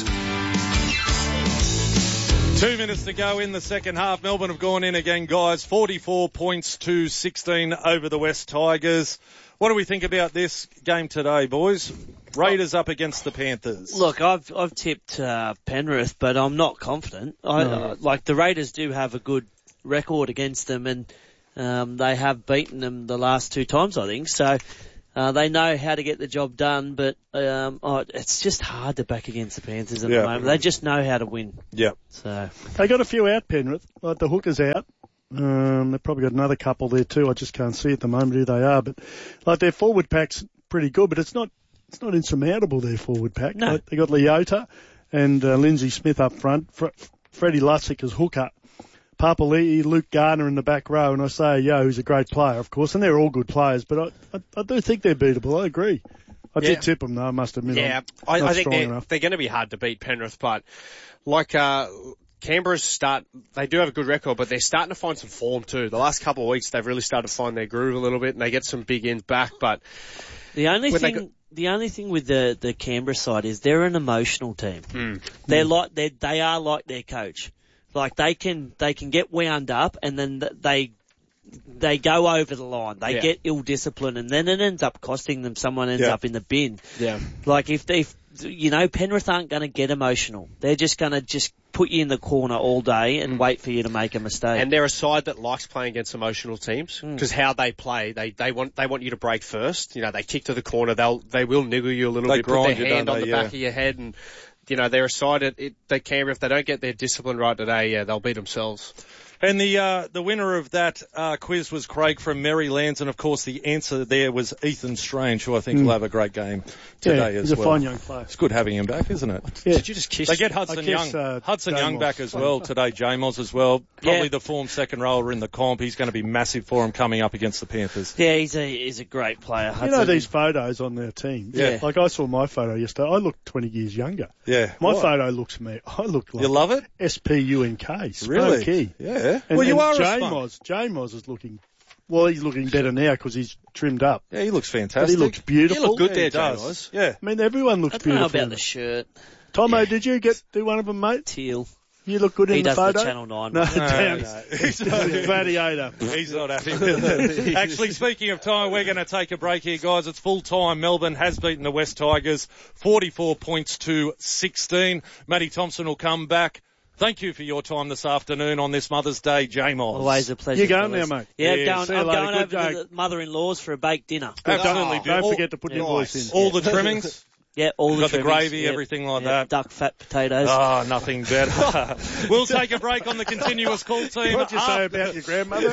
Two minutes to go in the second half. Melbourne have gone in again, guys. forty-four points to sixteen over the West Tigers. What do we think about this game today, boys? Raiders up against the Panthers. Look, I've I've tipped uh, Penrith, but I'm not confident. I, No. uh, like the Raiders do have a good record against them, and um, they have beaten them the last two times, I think. So uh, they know how to get the job done. But um, oh, it's just hard to back against the Panthers at Yeah. the moment. They just know how to win. Yeah. So They got a few out, Penrith. Like the hooker's out. Um, they've probably got another couple there too. I just can't see at the moment who they are. But like their forward pack's pretty good, but it's not it's not insurmountable, their forward pack. No. Like, they got Leota and uh, Lindsay Smith up front. Fre- Freddie Lussick as hooker. Papali'i, Luke Garner in the back row, and I say, yo, who's a great player, of course, and they're all good players, but I, I, I do think they're beatable. I agree. I Yeah. did tip them, though, I must admit. Yeah, I'm I, not I think strong they're, enough. they're going to be hard to beat, Penrith, but like uh, Canberra's start, they do have a good record, but they're starting to find some form too. The last couple of weeks, they've really started to find their groove a little bit, and they get some big ends back, but the only when they thing. go- The only thing with the, the Canberra side is they're an emotional team. Mm. They're like they they are like their coach. Like they can they can get wound up and then th- they they go over the line. They Yeah. get ill discipline and then it ends up costing them. Someone ends Yeah. up in the bin. Yeah. Like if they, you know, Penrith aren't going to get emotional. They're just going to just put you in the corner all day and wait for you to make a mistake. And they're a side that likes playing against emotional teams Mm. because how they play, they, they want they want you to break first. You know, they kick to the corner. They'll they will niggle you a little They bit, put grind their you, hand don't on they? the Yeah. back of your head, and you know they're a side that it, they Canberra if they don't get their discipline right today, yeah, they'll beat themselves. And the uh, the winner of that uh, quiz was Craig from Merrylands, and of course the answer there was Ethan Strange, who I think Mm. will have a great game today Yeah, as he's a well. fine young player. It's good having him back, isn't it? Yeah. Did you just kiss? They get Hudson I kiss, Young, uh, Hudson Young Jamos. back as well today. Jamos as well. Probably Yeah. the form second rower in the comp. He's going to be massive for him coming up against the Panthers. yeah, he's a he's a great player. You know these photos on their team? Yeah. Like I saw my photo yesterday. I look twenty years younger. Yeah. My What? photo looks me. I look like You love it? S P U N K. Really? Spokey. Yeah. And, well, you and are a Jamos. spunk. Jamos is looking. Well, he's looking better now because he's trimmed up. Yeah, he looks But fantastic. he looks beautiful. You look good Yeah, there, he does. Jamos. Yeah. I mean, everyone looks I don't know beautiful. about the shirt. Tomo, did you get do one of them, mate? Teal. You look good in He the does photo. the Channel nine No, one. No, damn. no. He's not- Gladiator. He's not happy with it. Actually, speaking of time, we're going to take a break here, guys. It's full time. Melbourne has beaten the West Tigers forty-four points to sixteen. Matty Thompson will come back. Thank you for your time this afternoon on this Mother's Day, J-Moz. Always a pleasure. You going fellas. now, mate? Yeah, Yeah, I'm see you going, I'm later. going Good over day. to the mother-in-law's for a baked dinner. Absolutely. Oh, do. don't all, forget to put your voice in. all the trimmings. Yeah, all You've the got the trimmings. gravy, Yeah. everything like Yeah, that. Duck, fat potatoes. Oh, nothing better. We'll take a break on the continuous call team. What'd you say after- about your grandmother?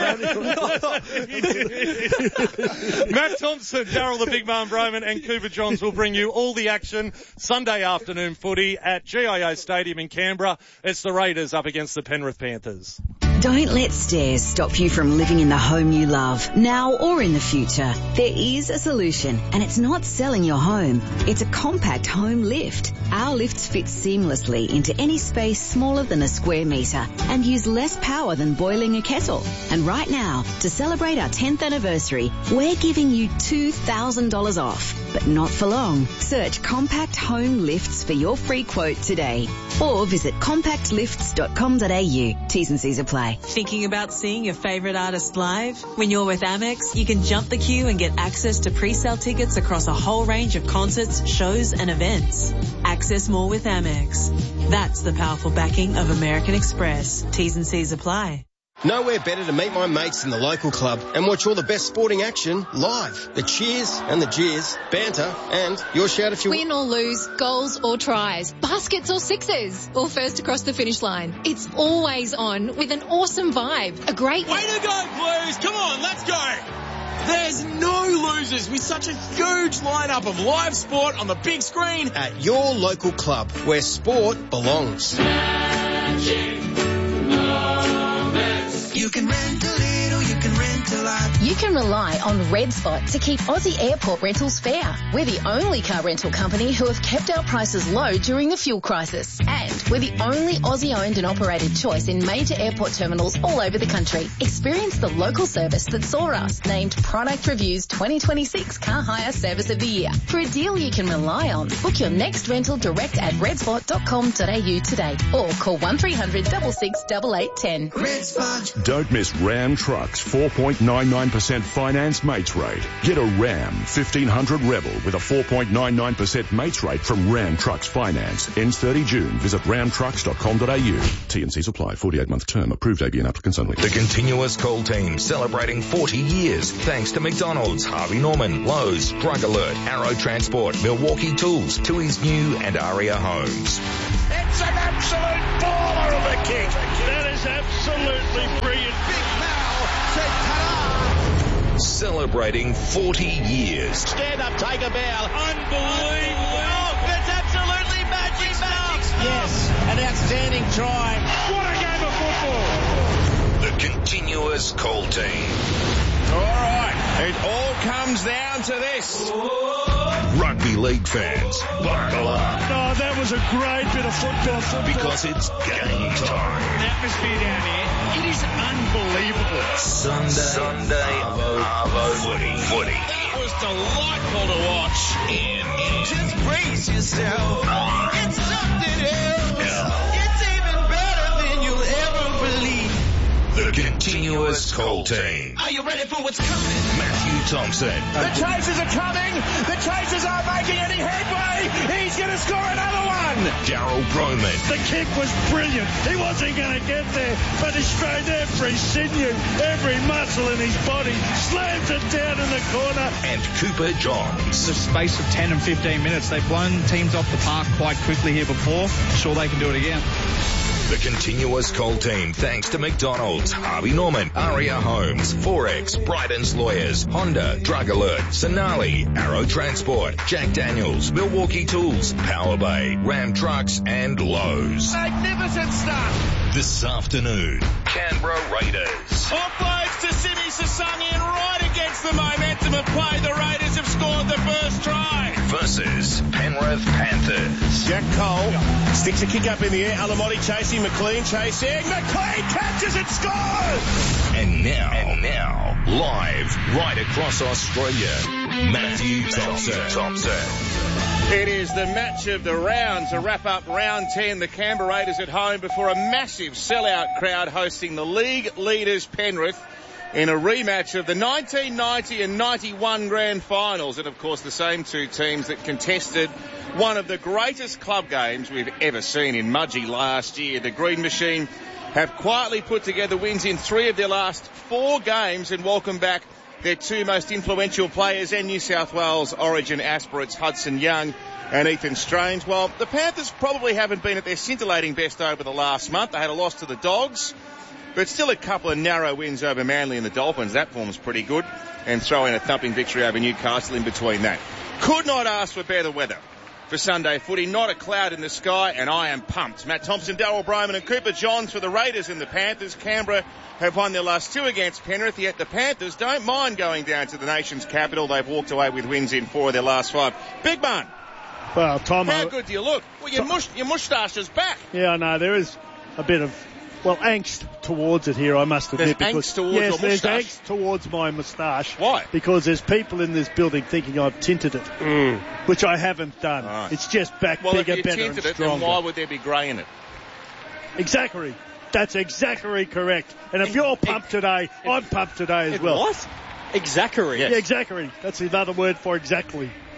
Matt Thompson, Darryl the Big Man Broman and Cooper Johns will bring you all the action Sunday afternoon footy at G I O Stadium in Canberra. It's the Raiders up against the Penrith Panthers. Don't let stairs stop you from living in the home you love, now or in the future. There is a solution, and it's not selling your home. It's a compact home lift. Our lifts fit seamlessly into any space smaller than a square metre and use less power than boiling a kettle. And right now, to celebrate our tenth anniversary, we're giving you two thousand dollars off. But not for long. Search Compact Home Lifts for your free quote today. Or visit compact lifts dot com dot a u. T's and C's apply. Thinking about seeing your favourite artist live? When you're with Amex, you can jump the queue and get access to pre-sale tickets across a whole range of concerts, shows and events. Access more with Amex. That's the powerful backing of American Express. T's and C's apply. Nowhere better to meet my mates than the local club and watch all the best sporting action live. The cheers and the jeers, banter, and your shout if you win or lose, goals or tries, baskets or sixes, or first across the finish line. It's always on with an awesome vibe. A great way to go, Blues! Come on, let's go! There's no losers with such a huge lineup of live sport on the big screen at your local club where sport belongs. You can rent a little, you can rent a lot. You can rely on Red Spot to keep Aussie airport rentals fair. We're the only car rental company who have kept our prices low during the fuel crisis. And we're the only Aussie-owned and operated choice in major airport terminals all over the country. Experience the local service that saw us named Product Review's twenty twenty-six Car Hire Service of the Year. For a deal you can rely on, book your next rental direct at redspot dot com dot a u today or call one three hundred six six eight eight one zero. Red Spot. Don't miss Ram Trucks four point nine nine percent finance mates rate. Get a Ram fifteen hundred Rebel with a four point nine nine percent mates rate from Ram Trucks Finance. Ends thirty June. Visit ram trucks dot com dot a u. T and C's apply. forty-eight month term. Approved A B N applicants only. The Continuous Call Team celebrating forty years thanks to McDonald's, Harvey Norman, Lowe's, Drug Alert, Arrow Transport, Milwaukee Tools, Tui's New and Aria Homes. It's an absolute baller of a kick. That is absolutely brilliant. Big Mal said ta-da. Celebrating forty years. Stand up, take a bow. Unbelievable. Oh, it's absolutely magic stuff. Yes, an outstanding try. What a game of football. The Continuous Call Team. All right, it all comes down to this. Rugby league fans, buckle up. Oh, that was a great bit of football. football. Because it's game time. The atmosphere down here, it is unbelievable. Sunday, Sunday Arvo, Arvo footy. footy. That was delightful to watch. In, in. Just brace yourself. It's something else. Yeah. It's even better than you'll ever believe. The Continuous Call Team. Are you ready for what's coming? Matthew Thompson. The chasers are coming. The chasers aren't making any headway. He's going to score another one. Daryl Broman. The kick was brilliant. He wasn't going to get there, but he straight every sinew, every muscle in his body, slams it down in the corner. And Cooper Johns. The space of ten and fifteen minutes. They've blown teams off the park quite quickly here before. Sure they can do it again. The Continuous Call Team, thanks to McDonald's, Harvey Norman, Aria Homes, Forex, Bryden's Lawyers, Honda, Drug Alert, Sonali, Arrow Transport, Jack Daniels, Milwaukee Tools, Power Bay, Ram Trucks, and Lowe's. Magnificent stuff. This afternoon, Canberra Raiders. Offloads to Simi Sasani and right against the momentum of play. The Raiders have scored the first try. Versus Penrith Panthers. Jack Cole sticks a kick up in the air. Alamotti chasing, McLean chasing. McLean catches and scores! And now, and now, live right across Australia, Matthew Thompson. Thompson. It is the match of the round to wrap up round ten. The Canberra Raiders at home before a massive sellout crowd hosting the league leaders Penrith in a rematch of the nineteen ninety and ninety-one grand finals. And of course the same two teams that contested one of the greatest club games we've ever seen in Mudgee last year. The Green Machine have quietly put together wins in three of their last four games and welcome back their two most influential players and New South Wales Origin aspirants, Hudson Young and Ethan Strange. Well, the Panthers probably haven't been at their scintillating best over the last month. They had a loss to the Dogs, but still a couple of narrow wins over Manly and the Dolphins. That form's pretty good. And throw in a thumping victory over Newcastle in between that. Could not ask for better weather for Sunday footy. Not a cloud in the sky, and I am pumped. Matt Thompson, Daryl Broman and Cooper Johns for the Raiders and the Panthers. Canberra have won their last two against Penrith, yet the Panthers don't mind going down to the nation's capital. They've walked away with wins in four of their last five. Big man. Well, Tom, how I, good do you look? Well, your, mush, your moustache is back. Yeah, I know. There is a bit of, well, angst towards it here, I must admit. There's because, angst towards yes, your there's moustache? angst towards my moustache. Why? Because there's people in this building thinking I've tinted it, mm. which I haven't done. Right. It's just back well, bigger, if you better, tinted and it, stronger. then why would there be grey in it? Exactly. That's exactly correct. And if Ex- you're pumped today, I'm pumped today as well. What? Exactly. Yeah, exactly. That's another word for exactly.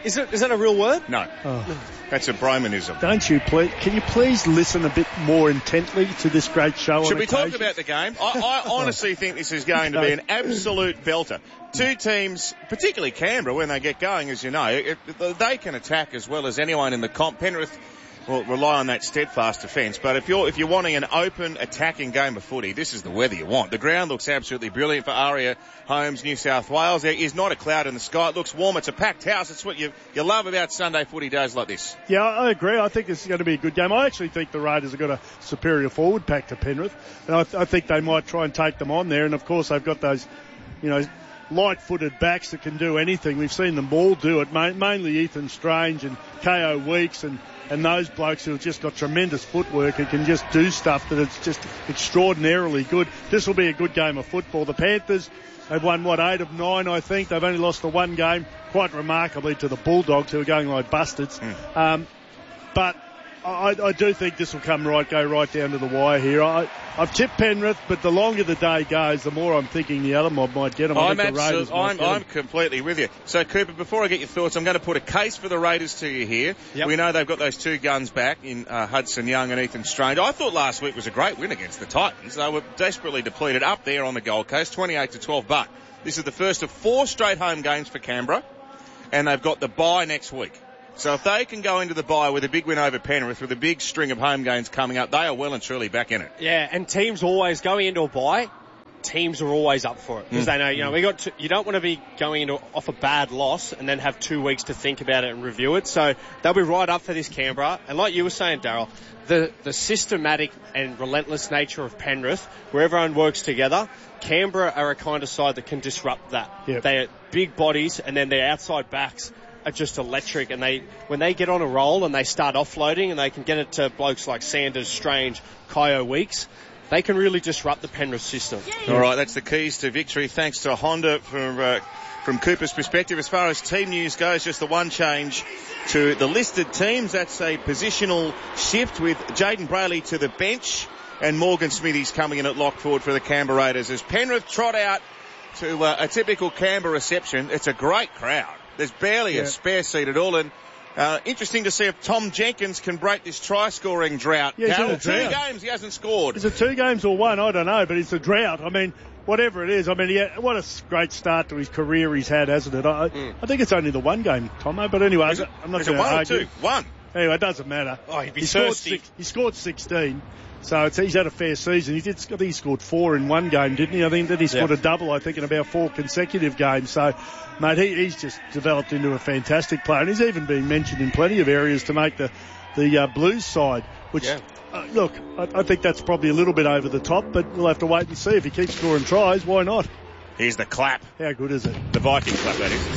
Is it? Is that a real word? No. Oh. That's a bromanism. Don't you please? Can you please listen a bit more intently to this great show? Should on we occasion? talk about the game? I, I honestly think this is going to be an absolute belter. Two teams, particularly Canberra, when they get going, as you know, it, they can attack as well as anyone in the comp. Penrith will rely on that steadfast defence, but if you're if you're wanting an open, attacking game of footy, this is the weather you want. The ground looks absolutely brilliant for Aria Homes, New South Wales. There is not a cloud in the sky. It looks warm. It's a packed house. It's what you you love about Sunday footy days like this. Yeah, I agree. I think this is going to be a good game. I actually think the Raiders have got a superior forward pack to Penrith, and I, th- I think they might try and take them on there. And of course, they've got those, you know, light-footed backs that can do anything. We've seen them all do it, ma- mainly Ethan Strange and K O Weeks and, and those blokes who have just got tremendous footwork and can just do stuff that it's just extraordinarily good. This will be a good game of football. The Panthers have won, what, eight of nine, I think. They've only lost the one game, quite remarkably, to the Bulldogs, who are going like bastards. Mm. Um, but I, I do think this will come right, go right down to the wire here. I, I've tipped Penrith, but the longer the day goes, the more I'm thinking the other mob might get them. I I'm, think the Raiders absolutely, I'm, might get I'm them. completely with you. So, Cooper, before I get your thoughts, I'm going to put a case for the Raiders to you here. Yep. We know they've got those two guns back in uh, Hudson Young and Ethan Strange. I thought last week was a great win against the Titans. They were desperately depleted up there on the Gold Coast, twenty-eight to twelve, but this is the first of four straight home games for Canberra, and they've got the bye next week. So if they can go into the bye with a big win over Penrith, with a big string of home games coming up, they are well and truly back in it. Yeah, and teams always going into a bye. Teams are always up for it because Mm. they know, you know, we got. To, you don't want to be going into off a bad loss and then have two weeks to think about it and review it. So they'll be right up for this Canberra. And like you were saying, Daryl, the the systematic and relentless nature of Penrith, where everyone works together. Canberra are a kind of side that can disrupt that. Yep. They are big bodies, and then their outside backs are just electric, and they when they get on a roll and they start offloading and they can get it to blokes like Sanders, Strange, K O Weeks, they can really disrupt the Penrith system. All right, that's the keys to victory. Thanks to Honda from uh, from Cooper's perspective. As far as team news goes, just the one change to the listed teams. That's a positional shift with Jaden Brayley to the bench and Morgan Smithies coming in at lock forward for the Canberra Raiders. As Penrith trot out to uh, a typical Canberra reception, it's a great crowd. There's barely Yeah. a spare seat at all, and uh, interesting to see if Tom Jenkins can break this try-scoring drought. Yeah, he's in Darryl, a drought. Two games he hasn't scored. Is it two games or one? I don't know, but it's a drought. I mean, whatever it is, I mean, yeah, what a great start to his career he's had, hasn't it? I, Mm. I think it's only the one game, Tomo, but anyway, Is it, I'm not is it going to one or argue. two? One. Anyway, it doesn't matter. Oh, he'd be he scored thirsty. six, he scored sixteen, so it's, he's had a fair season. He did. I think he scored four in one game, didn't he? I think that he scored Yeah. a double. I think in about four consecutive games. So, mate, he, he's just developed into a fantastic player, and he's even been mentioned in plenty of areas to make the the uh, Blues side. Which, Yeah. uh, look, I, I think that's probably a little bit over the top, but we'll have to wait and see if he keeps scoring tries. Why not? Here's the clap. How good is it? The Viking clap, that is.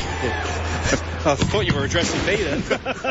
I thought you were addressing me then.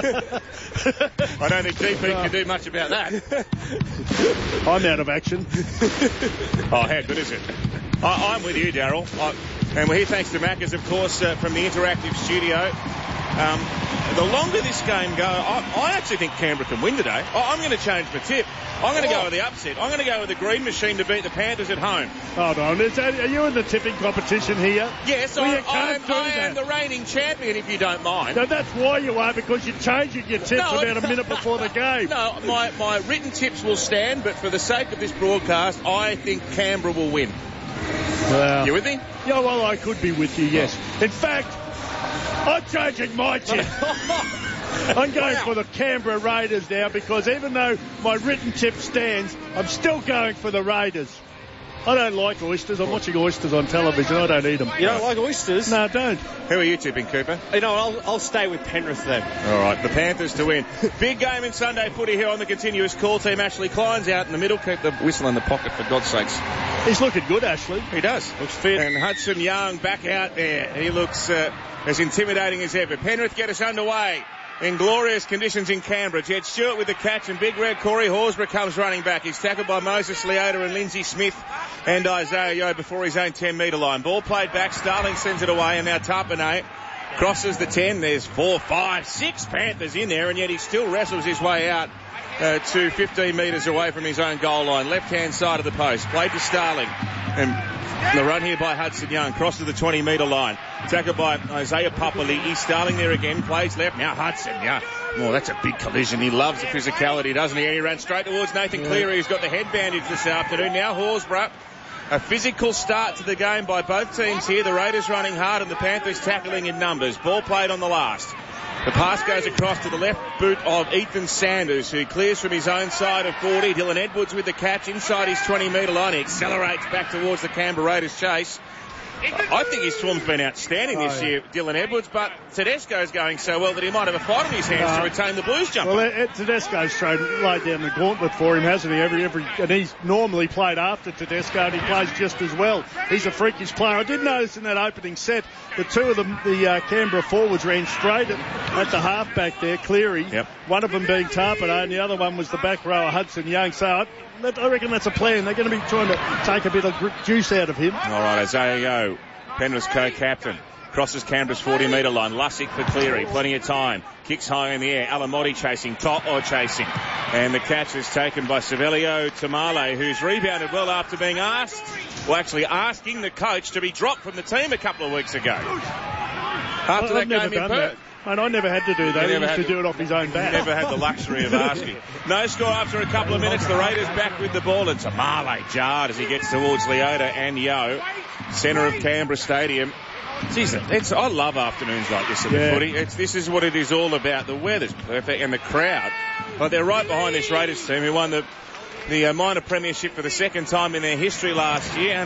I don't think G P can do much about that. I'm out of action. Oh, how good is it? I, I'm with you, Daryl. And we're here thanks to Macca's, of course, uh, from the interactive studio. Um, the longer this game goes, I, I actually think Canberra can win today. I, I'm going to change my tip. I'm going to go with the upset. I'm going to go with the green machine to beat the Panthers at home. Hold on. Is that, are you in the tipping competition here? Yes, Well, I, you can't I'm, do I am that. the reigning champion, if you don't mind. No, that's why you are, because you're changing your tips No, about a minute before the game. No, my, my written tips will stand, but for the sake of this broadcast, I think Canberra will win. Well, You with me? yeah, well, I could be with you, yes. In fact, I'm changing my tip. I'm going Wow. for the Canberra Raiders now, because even though my written tip stands, I'm still going for the Raiders. I don't like oysters. I'm watching oysters on television. I don't eat them. You don't like oysters? No, I don't. Who are you tipping, Cooper? You know, I'll, I'll stay with Penrith then. All right, the Panthers to win. Big game in Sunday footy here on the continuous call team. Ashley Klein's out in the middle. Keep the whistle in the pocket, for God's sakes. He's looking good, Ashley. He does. Looks fit. And Hudson Young back out there. He looks uh, as intimidating as ever. Penrith get us underway in glorious conditions in Canberra. Jed Stewart with the catch, and Big Red Corey Horsburgh comes running back. He's tackled by Moses Leota and Lindsay Smith and Isaiah Yeo before his own ten metre line. Ball played back. Starling sends it away, and now Tapane Crosses the ten. There's four, five, six Panthers in there, and yet he still wrestles his way out uh, to fifteen metres away from his own goal line. Left-hand side of the post. Played to Starling. And the run here by Hudson Young. Crosses the twenty metre line. Tackled by Isaiah Papali'i. Starling there again. Plays left. Now Hudson. Yeah. Oh, that's a big collision. He loves the physicality, doesn't he? And he ran straight towards Nathan yeah. Cleary, who's got the head bandage this afternoon. Now Horsburgh. A physical start to the game by both teams here. The Raiders running hard and the Panthers tackling in numbers. Ball played on the last. The pass goes across to the left boot of Ethan Sanders, who clears from his own side of forty. Dylan Edwards with the catch inside his twenty metre line. He accelerates back towards the Canberra Raiders chase. I think his form's been outstanding this oh, yeah. year, Dylan Edwards, but Tedesco's going so well that he might have a fight on his hands uh, to retain the Blues jumper. Well, Ed, Tedesco's thrown laid down the gauntlet for him, hasn't he? Every every and he's normally played after Tedesco, and he plays just as well. He's a freakish player. I did notice in that opening set that two of them, the uh, Canberra forwards ran straight at, at the halfback there, Cleary. Yep. One of them being Tapano, and the other one was the back rower, Hudson Young. So I, I reckon that's a plan. They're going to be trying to take a bit of juice out of him. All right, Isaiah Yeo, Penrith's co-captain. Crosses Canberra's forty metre line. Lussick for Cleary. Plenty of time. Kicks high in the air. Alamotti chasing. To'o chasing. And the catch is taken by Savelio Tamale, who's rebounded well after being asked, well, actually asking the coach to be dropped from the team a couple of weeks ago. After well, that game in Perth. Mate, I never had to do that. He used to do it off his own bat. Never had the luxury of asking. No score after a couple of minutes. The Raiders back with the ball. And Tamale jarred as he gets towards Leota and Yo. Centre of Canberra Stadium. Jeez, it's, I love afternoons like this at yeah. the footy. It's, this is what it is all about. The weather's perfect and the crowd. But they're right behind this Raiders team who won the, the uh, minor premiership for the second time in their history last year.